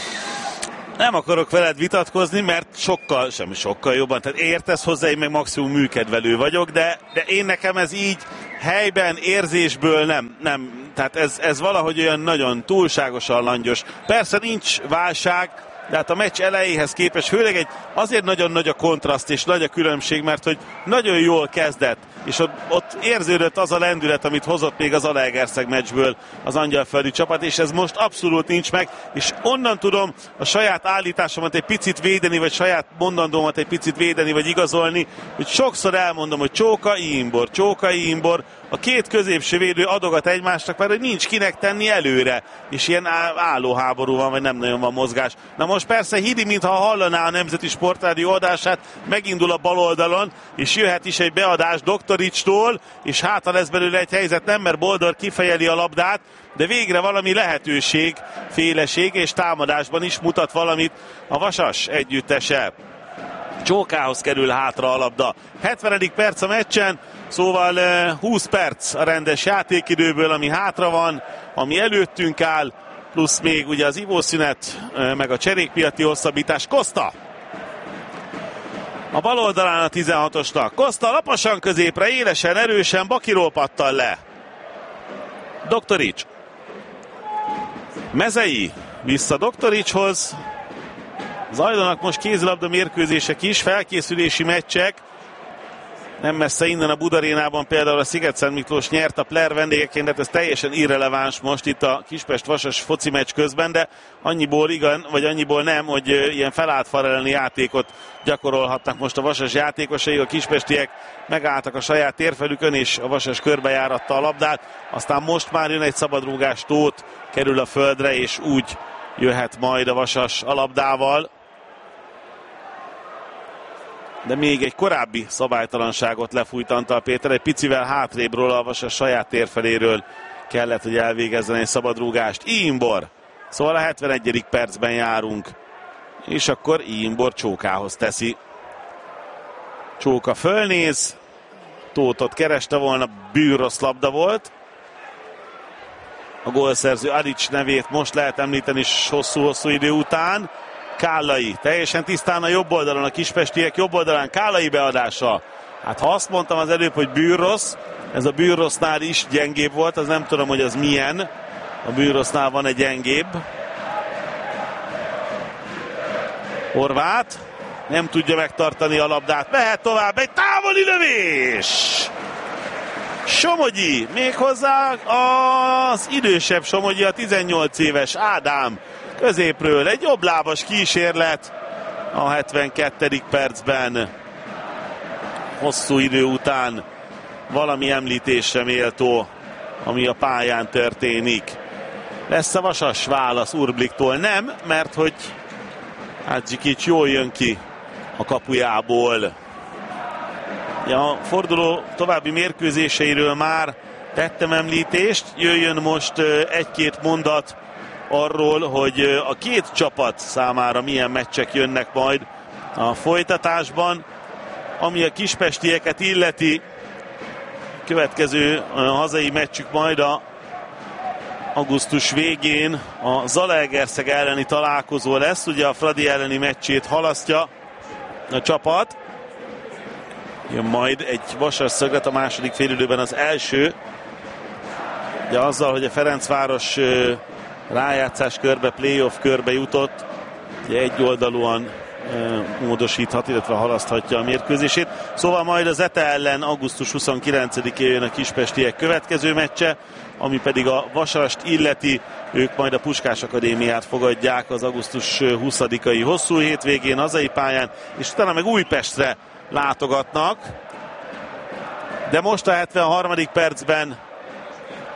Nem akarok veled vitatkozni, mert sokkal jobban, tehát értesz hozzá, én meg maximum műkedvelő vagyok, de én nekem ez így helyben, érzésből nem. Tehát ez valahogy olyan nagyon túlságosan langyos. Persze nincs válság, de hát a meccs elejéhez képest főleg azért nagyon nagy a kontraszt és nagy a különbség, mert hogy nagyon jól kezdett, és ott érződött az a lendület, amit hozott még az Zalaegerszeg meccsből az angyalföldi csapat, és ez most abszolút nincs meg, és onnan tudom a saját állításomat egy picit védeni, vagy saját mondandómat egy picit védeni, vagy igazolni, hogy sokszor elmondom, hogy Csóka Imbor, a két középső védő adogat egymásnak, mert hogy nincs kinek tenni előre, és ilyen állóháború van, vagy nem nagyon van mozgás. Na most persze Hidi, mintha hallaná a Nemzeti Sportrádió adását, megindul a bal oldalon, és jöhet is egy beadás Doktoricstól, és hátra lesz belőle egy helyzet, nem, mert Boldor kifejeli a labdát, de végre valami lehetőség, féleség, és támadásban is mutat valamit a Vasas együttese. Csókához kerül hátra a labda. 70. perc a meccsen, szóval 20 perc a rendes játékidőből, ami hátra van, ami előttünk áll, plusz még ugye az ivószünet, meg a cserékpiaci hosszabbítás. Costa! A bal oldalán a 16-osnak. Costa laposan középre, élesen, erősen, Bakiról pattan le. Doktorics. Mezei vissza Doktoricshoz. Zajlanak most kézilabda mérkőzések is, felkészülési meccsek. Nem messze innen a Budarénában például a Sziget-Szent Miklós nyert a Player vendégeként, de ez teljesen irreleváns most itt a Kispest-Vasas foci meccs közben, de annyiból igen, vagy annyiból nem, hogy ilyen felállt fal elleni játékot gyakorolhatnak most a Vasas játékosai. A kispestiek megálltak a saját térfelükön, és a Vasas körbejáratta a labdát. Aztán most már jön egy szabadrúgás, Tóth kerül a földre, és úgy jöhet majd a Vasas a labdával. De még egy korábbi szabálytalanságot lefújt Antal Péter, egy picivel hátrébről a Vasas saját térfeléről kellett, hogy elvégezzen egy szabadrúgást. Imbor. Szóval a 71. percben járunk. És akkor Imbor Csókához teszi. Csóka fölnéz. Tóthot kereste volna, bűrrossz labda volt. A gólszerző Adics nevét most lehet említeni hosszú-hosszú idő után. Kállai teljesen tisztán a jobb oldalon, a kispestiek jobb oldalán, Kállai beadása. Hát ha azt mondtam az előbb, hogy bűrrossz, ez a bűrrossznál is gyengébb volt, az nem tudom, hogy az milyen. A bűrrossznál van egy gyengébb. Horváth nem tudja megtartani a labdát, mehet tovább, egy távoli lövés! Somogyi, méghozzá az idősebb Somogyi, a 18 éves Ádám középről egy jobblábas kísérlet a 72. percben. Hosszú idő után valami említésre méltó, ami a pályán történik. Lesz a Vasas válasz Urbliktól? Nem, mert hogy Adzsikics jól jön ki a kapujából. Ja, a forduló további mérkőzéseiről már tettem említést, jöjjön most egy-két mondat arról, hogy a két csapat számára milyen meccsek jönnek majd a folytatásban. Ami a kispestieket illeti, következő hazai meccsük majd a augusztus végén a Zalaegerszeg elleni találkozó lesz. Ugye a Fradi elleni meccsét halasztja a csapat. Jön majd egy Vasas szöglet a második félidőben az első. Ugye azzal, hogy a Ferencváros rájátszás körbe, playoff körbe jutott, ugye egyoldalúan módosíthat, illetve halaszthatja a mérkőzését. Szóval majd az ETA ellen augusztus 29-én jön a kispestiek következő meccse, ami pedig a Vasast illeti, ők majd a Puskás Akadémiát fogadják az augusztus 20-ai hosszú hétvégén hazai pályán, és utána meg Újpestre látogatnak. De most a 73. percben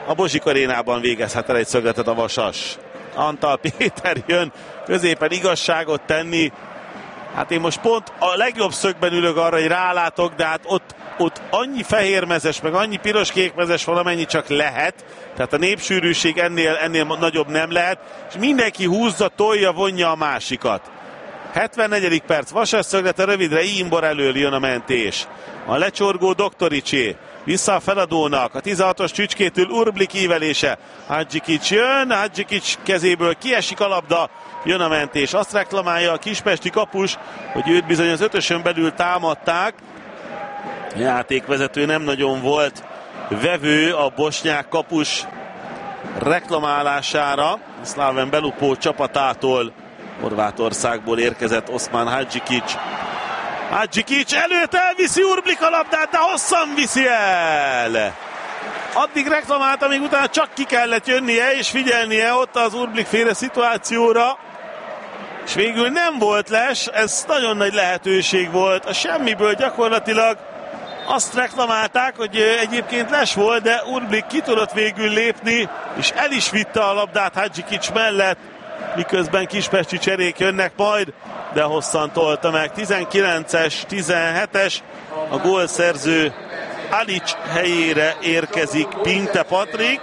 a Bozsik Arénában végezhet el egy szögletet a Vasas. Antal Péter jön középen igazságot tenni. Hát én most pont a legjobb szögben ülök arra, hogy rálátok, de hát ott annyi fehérmezes, meg annyi piros-kékmezes van, amennyi csak lehet. Tehát a népsűrűség ennél nagyobb nem lehet. És mindenki húzza, tolja, vonja a másikat. 74. perc, Vasas szöglete rövidre, Imbor elől jön a mentés. A lecsorgó Doktoricsé. Vissza a feladónak, a 16-os Csücskétől Urblik ívelése. Hadzsikics jön, Hadzsikics kezéből kiesik a labda, jön a mentés. Azt reklamálja a kispesti kapus, hogy őt bizony az 5-ösön belül támadták. A játékvezető nem nagyon volt vevő a bosnyák kapus reklamálására. Slaven Belupó csapatától, Horvátországból érkezett Oszmán Hadzsikics. Hadzsikics előtt elviszi Urblik a labdát, de hosszan viszi el. Addig reklamált, amíg utána csak ki kellett jönnie és figyelnie ott az Urblik féle szituációra. És végül nem volt les, ez nagyon nagy lehetőség volt. A semmiből gyakorlatilag azt reklamálták, hogy egyébként les volt, de Urblik ki tudott végül lépni, és el is vitte a labdát Hadzsikics mellett, miközben kispesti cserék jönnek majd, de hosszan tolta meg. 19-es, 17-es, a gólszerző Alics helyére érkezik Pinte Patrik,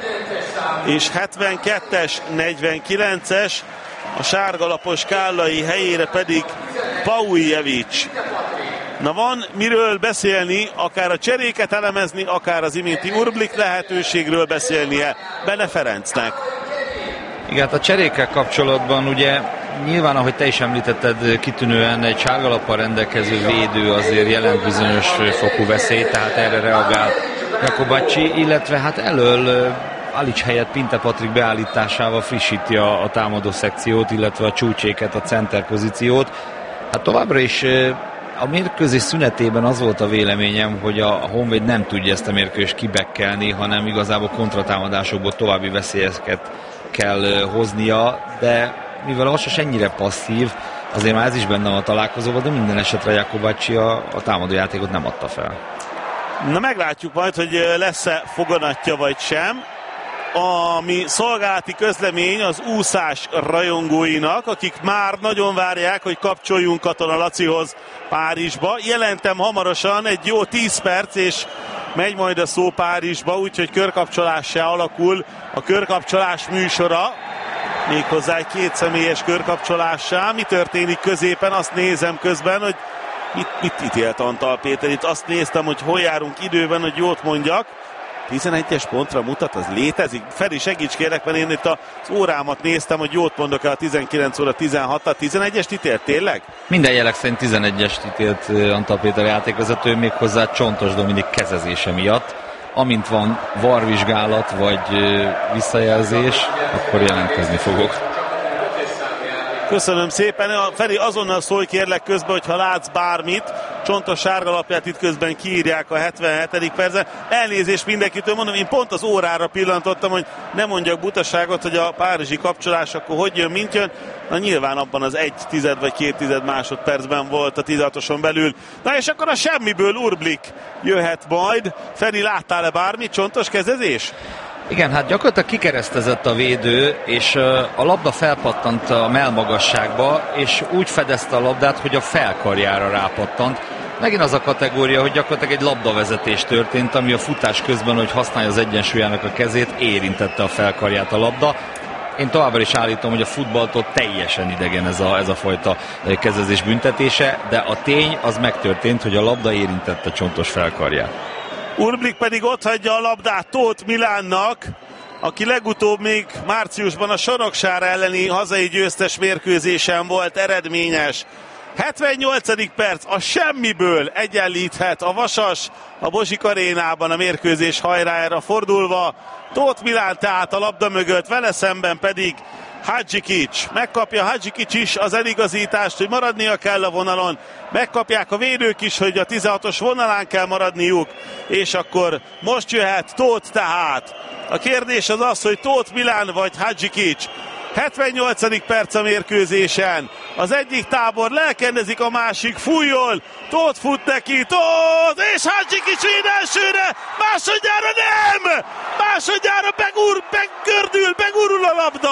és 72-es, 49-es, a sárgalapos kállai helyére pedig Paujevic. Na van miről beszélni, akár a cseréket elemezni, akár az iménti Urblik lehetőségről beszélnie Bene Ferencnek. Igen, hát a cserékkel kapcsolatban ugye nyilván, ahogy te is említetted, kitűnően egy sárgalappal rendelkező védő azért jelent bizonyos fokú veszélyt, tehát erre reagál Jakobacsi, illetve hát elől Alics helyett Pinte Patrik beállításával frissíti a támadó szekciót, illetve a csúcséket, a center pozíciót. Hát továbbra is a mérkőzés szünetében az volt a véleményem, hogy a Honvéd nem tudja ezt a mérkőzést kibekkelni, hanem igazából kontratámadásokból további veszélyeket kell hoznia, de mivel a Vasas ennyire passzív, azért már ez is benne van a találkozóban, de minden esetre Jakobacsi a támadójátékot nem adta fel. Na meglátjuk majd, hogy lesz-e foganatja vagy sem. Ami szolgálati közlemény az úszás rajongóinak, akik már nagyon várják, hogy kapcsoljunk Katona Lacihoz Párizsba. Jelentem hamarosan, egy jó 10 perc, és megy majd a szó Párizsba, úgyhogy körkapcsolássá alakul a körkapcsolás műsora. Méghozzá egy kétszemélyes körkapcsolássá. Mi történik középen, azt nézem közben, hogy mit ítélt Antal Péter. Itt azt néztem, hogy hol járunk időben, hogy jót mondjak. 11-es pontra mutat, az létezik? Feri, segíts kérlek, mert én itt az órámat néztem, hogy jót mondok el a 19 óra 16-at. 11-est ítélt tényleg? Minden jelek szerint 11-est ítélt Antal Péter játékvezető, méghozzá Csontos Dominik kezezése miatt. Amint van VAR-vizsgálat vagy visszajelzés, akkor jelentkezni fogok. Köszönöm szépen. Feri, azonnal szólj kérlek közben, hogyha látsz bármit. Csontos sárgalapját itt közben kiírják a 77. percben. Elnézést mindenkitől, mondom, én pont az órára pillantottam, hogy ne mondjak butaságot, hogy a párizsi kapcsolás akkor hogy jön, mint jön. Na nyilván abban az 1 vagy 2 másodpercben volt a 16-oson belül. Na és akkor a semmiből Urblik jöhet majd. Feri, láttál-e bármit? Csontos kezezés? Igen, hát gyakorlatilag kikeresztezett a védő, és a labda felpattant a mellmagasságba, és úgy fedezte a labdát, hogy a felkarjára rápattant. Megint az a kategória, hogy gyakorlatilag egy labdavezetés történt, ami a futás közben, hogy használja az egyensúlyának a kezét, érintette a felkarját a labda. Én továbbra is állítom, hogy a futballtól teljesen idegen ez a fajta kezezés büntetése, de a tény az megtörtént, hogy a labda érintette Csontos felkarját. Urblik pedig otthagyja a labdát Tóth Milánnak, aki legutóbb még márciusban a Soroksára elleni hazai győztes mérkőzésen volt eredményes. 78. perc, a semmiből egyenlíthet a Vasas a Bozsik Arénában a mérkőzés hajrájára fordulva. Tóth Milán tehát a labda mögött, vele szemben pedig Hadzsikics. Megkapja Hadzsikics is az eligazítást, hogy maradnia kell a vonalon. Megkapják a védők is, hogy a 16-os vonalán kell maradniuk. És akkor most jöhet Tóth tehát. A kérdés az az, hogy Tóth Milán vagy Hadzsikics. 78. perc a mérkőzésen. Az egyik tábor lelkendezik, a másik fújjol. Tóth fut neki, Tóth! És Hadzsikics véd elsőre! Másodjára nem! másodjára begurul a labda!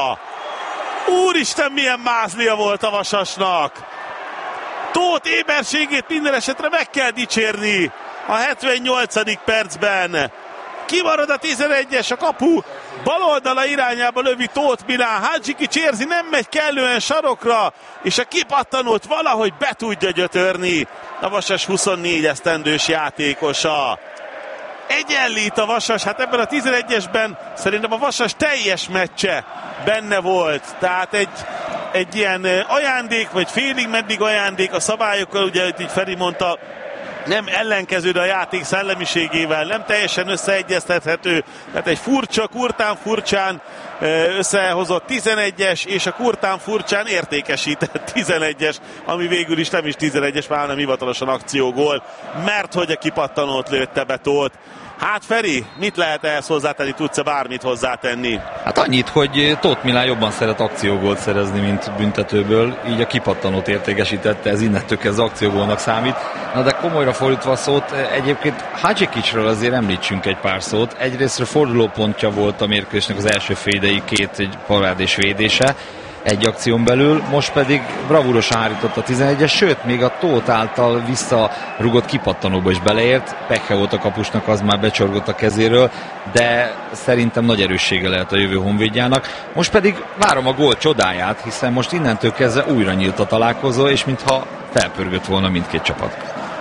Úristen, milyen mázlia volt a Vasasnak! Tóth éberségét minden esetre meg kell dicsérni a 78. percben. Kimarad a 11-es, a kapu baloldala irányába lövi Tóth Milán. Hadzsikics érzi, nem megy kellően sarokra, és a kipattanót valahogy be tudja gyötörni a Vasas 24 esztendős játékosa. Egyenlít a Vasas, hát ebben a 11-esben szerintem a Vasas teljes meccse benne volt. Tehát egy ilyen ajándék, vagy félig meddig ajándék a szabályokkal, ugye így Feri mondta, nem ellenkező a játék szellemiségével, nem teljesen összeegyeztethető, tehát egy furcsa, kurtán furcsán összehozott 11-es, és a kurtán furcsán értékesített 11-es, ami végül is nem is 11-es, már nem hivatalosan akciógól, mert hogy a kipattanót lőtte be Tóth. Hát Feri, mit lehet ehhez hozzátenni, tudsz-e bármit hozzátenni? Hát annyit, hogy Tóth Milán jobban szeret akciógólt szerezni, mint büntetőből, így a kipattanót értékesítette, ez innentől kezdve akciógólnak számít. Na de komolyra fordítva a szót, egyébként Hadzsikicről azért említsünk egy pár szót. Egyrésztről fordulópontja volt a mérkőzésnek az első fél ideig, egy parádés védése egy akción belül, most pedig bravúrosan hárított a 11-es, sőt, még a Tóth által visszarugott kipattanóba is beleért. Pekhe volt a kapusnak, az már becsorgott a kezéről, de szerintem nagy erőssége lehet a jövő honvédjának. Most pedig várom a gól csodáját, hiszen most innentől kezdve újra nyílt a találkozó, és mintha felpörgött volna mindkét csapat.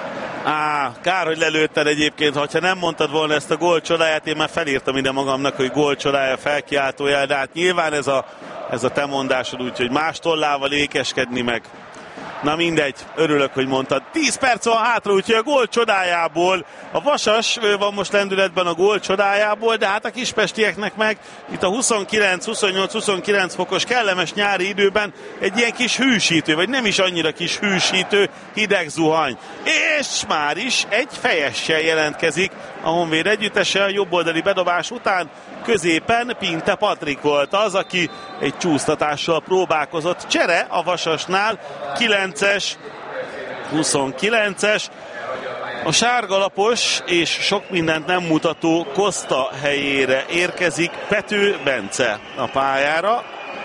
Kár, hogy lelőtted egyébként, ha nem mondtad volna ezt a gól csodáját, én már felírtam ide magamnak, hogy gól csodája, felkiáltójel, de hát nyilván ez a te mondásod, úgyhogy más tollával ékeskedni meg. Na mindegy, örülök, hogy mondtad. 10 perc van hátra, úgyhogy a gól csodájából, a Vasas van most lendületben a gól csodájából, de hát a kispestieknek meg itt a 28-29 fokos kellemes nyári időben egy ilyen kis hűsítő, vagy nem is annyira kis hűsítő, hideg zuhany. És már is egy fejessel jelentkezik a Honvéd együttese a jobboldali bedobás után. Középen Pinte Patrik volt az, aki egy csúsztatással próbálkozott. Csere a Vasasnál, 9-es, 29-es. A sárgalapos és sok mindent nem mutató Costa helyére érkezik Pető Bence a pályára.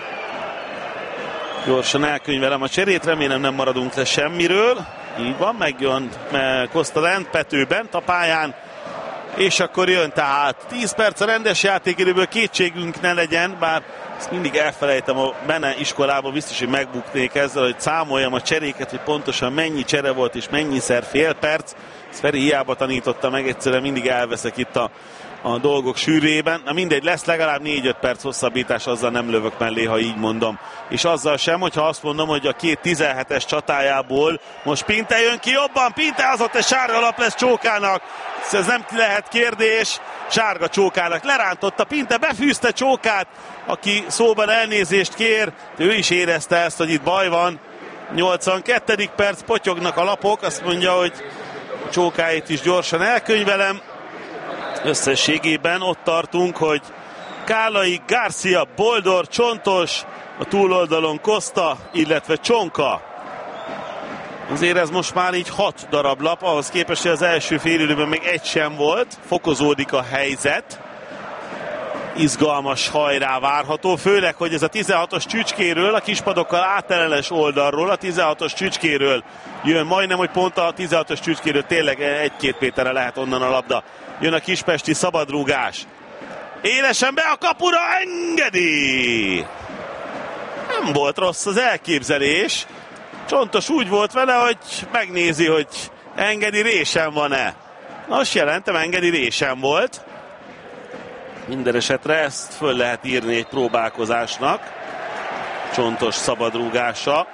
Gyorsan elkönyvelem a cserét, remélem nem maradunk le semmiről. Így van, megjön Costa lent, Pető bent a pályán. És akkor jön tehát 10 perc a rendes játékidőből, kétségünk ne legyen, bár ezt mindig elfelejtem, a Bene iskolában biztos, hogy megbuknék ezzel, hogy számoljam a cseréket, hogy pontosan mennyi csere volt és mennyiszer fél perc. Ezt Feri hiába tanította meg, egyszerűen mindig elveszek itt a dolgok sűrűjében. Na mindegy, lesz legalább 4-5 perc hosszabbítás, azzal nem lövök mellé, ha így mondom. És azzal sem, hogyha azt mondom, hogy a két 17-es csatájából most Pinte jön ki jobban, Pinte az ott egy sárga lap lesz Csókának. Ez nem lehet kérdés, sárga Csókának lerántotta, Pinte befűzte Csókát, aki szóban elnézést kér, ő is érezte ezt, hogy itt baj van. 82. perc, potyognak a lapok, azt mondja, hogy Csókáit is gyorsan elkönyvelem. Összességében ott tartunk, hogy Kálai, Garcia, Boldor, Csontos, a túloldalon Costa, illetve Csonka. Azért ez most már így 6 darab lap, ahhoz képest, hogy az első félidőben még egy sem volt. Fokozódik a helyzet. Izgalmas hajrá várható, főleg, hogy ez a 16-os Csücskéről, a kispadokkal áteleles oldalról, a 16-os Csücskéről jön, majdnem, hogy pont a 16-os Csücskéről, tényleg 1-2 méterre lehet onnan a labda. Jön a kispesti szabadrúgás. Élesen be a kapura, engedi! Nem volt rossz az elképzelés. Csontos úgy volt vele, hogy megnézi, hogy Engedi résen van-e. Nos, jelentem, Engedi résen volt. Minden esetre ezt föl lehet írni egy próbálkozásnak. Csontos szabadrúgása.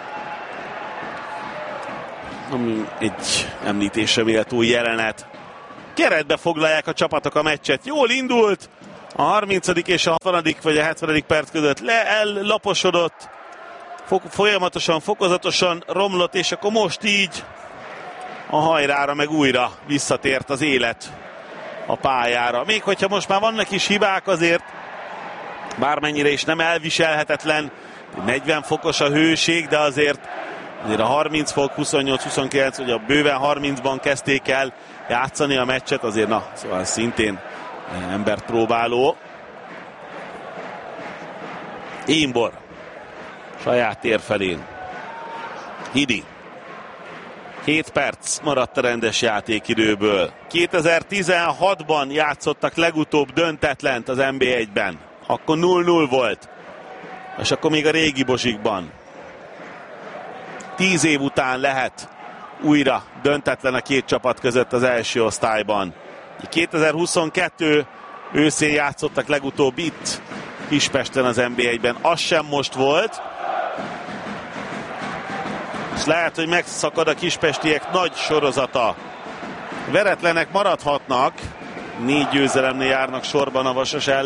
Egy említésre méltó jelenet. Keretbe foglalják a csapatok a meccset. Jól indult. A 30. és a 60. vagy a 70. perc között ellaposodott. Folyamatosan, fokozatosan romlott, és akkor most így a hajrára meg újra visszatért az élet a pályára. Még hogyha most már vannak is hibák, azért bármennyire is nem elviselhetetlen, 40 fokos a hőség, de azért a 30 fok, 28-29, ugye a bőven 30-ban kezdték el játszani a meccset, azért szóval szintén embert próbáló. Imbor. Saját tér felén. Hidi. 7 perc maradt a rendes játékidőből. 2016-ban játszottak legutóbb döntetlent az NB1-ben. Akkor 0-0 volt. És akkor még a régi Bozsikban. 10 év után lehet újra döntetlen a két csapat között az első osztályban. 2022 őszén játszottak legutóbb itt Kispesten az NB1-ben. Az sem most volt. És lehet, hogy megszakad a kispestiek nagy sorozata. Veretlenek maradhatnak. 4 győzelemnél járnak sorban a Vasas ellen.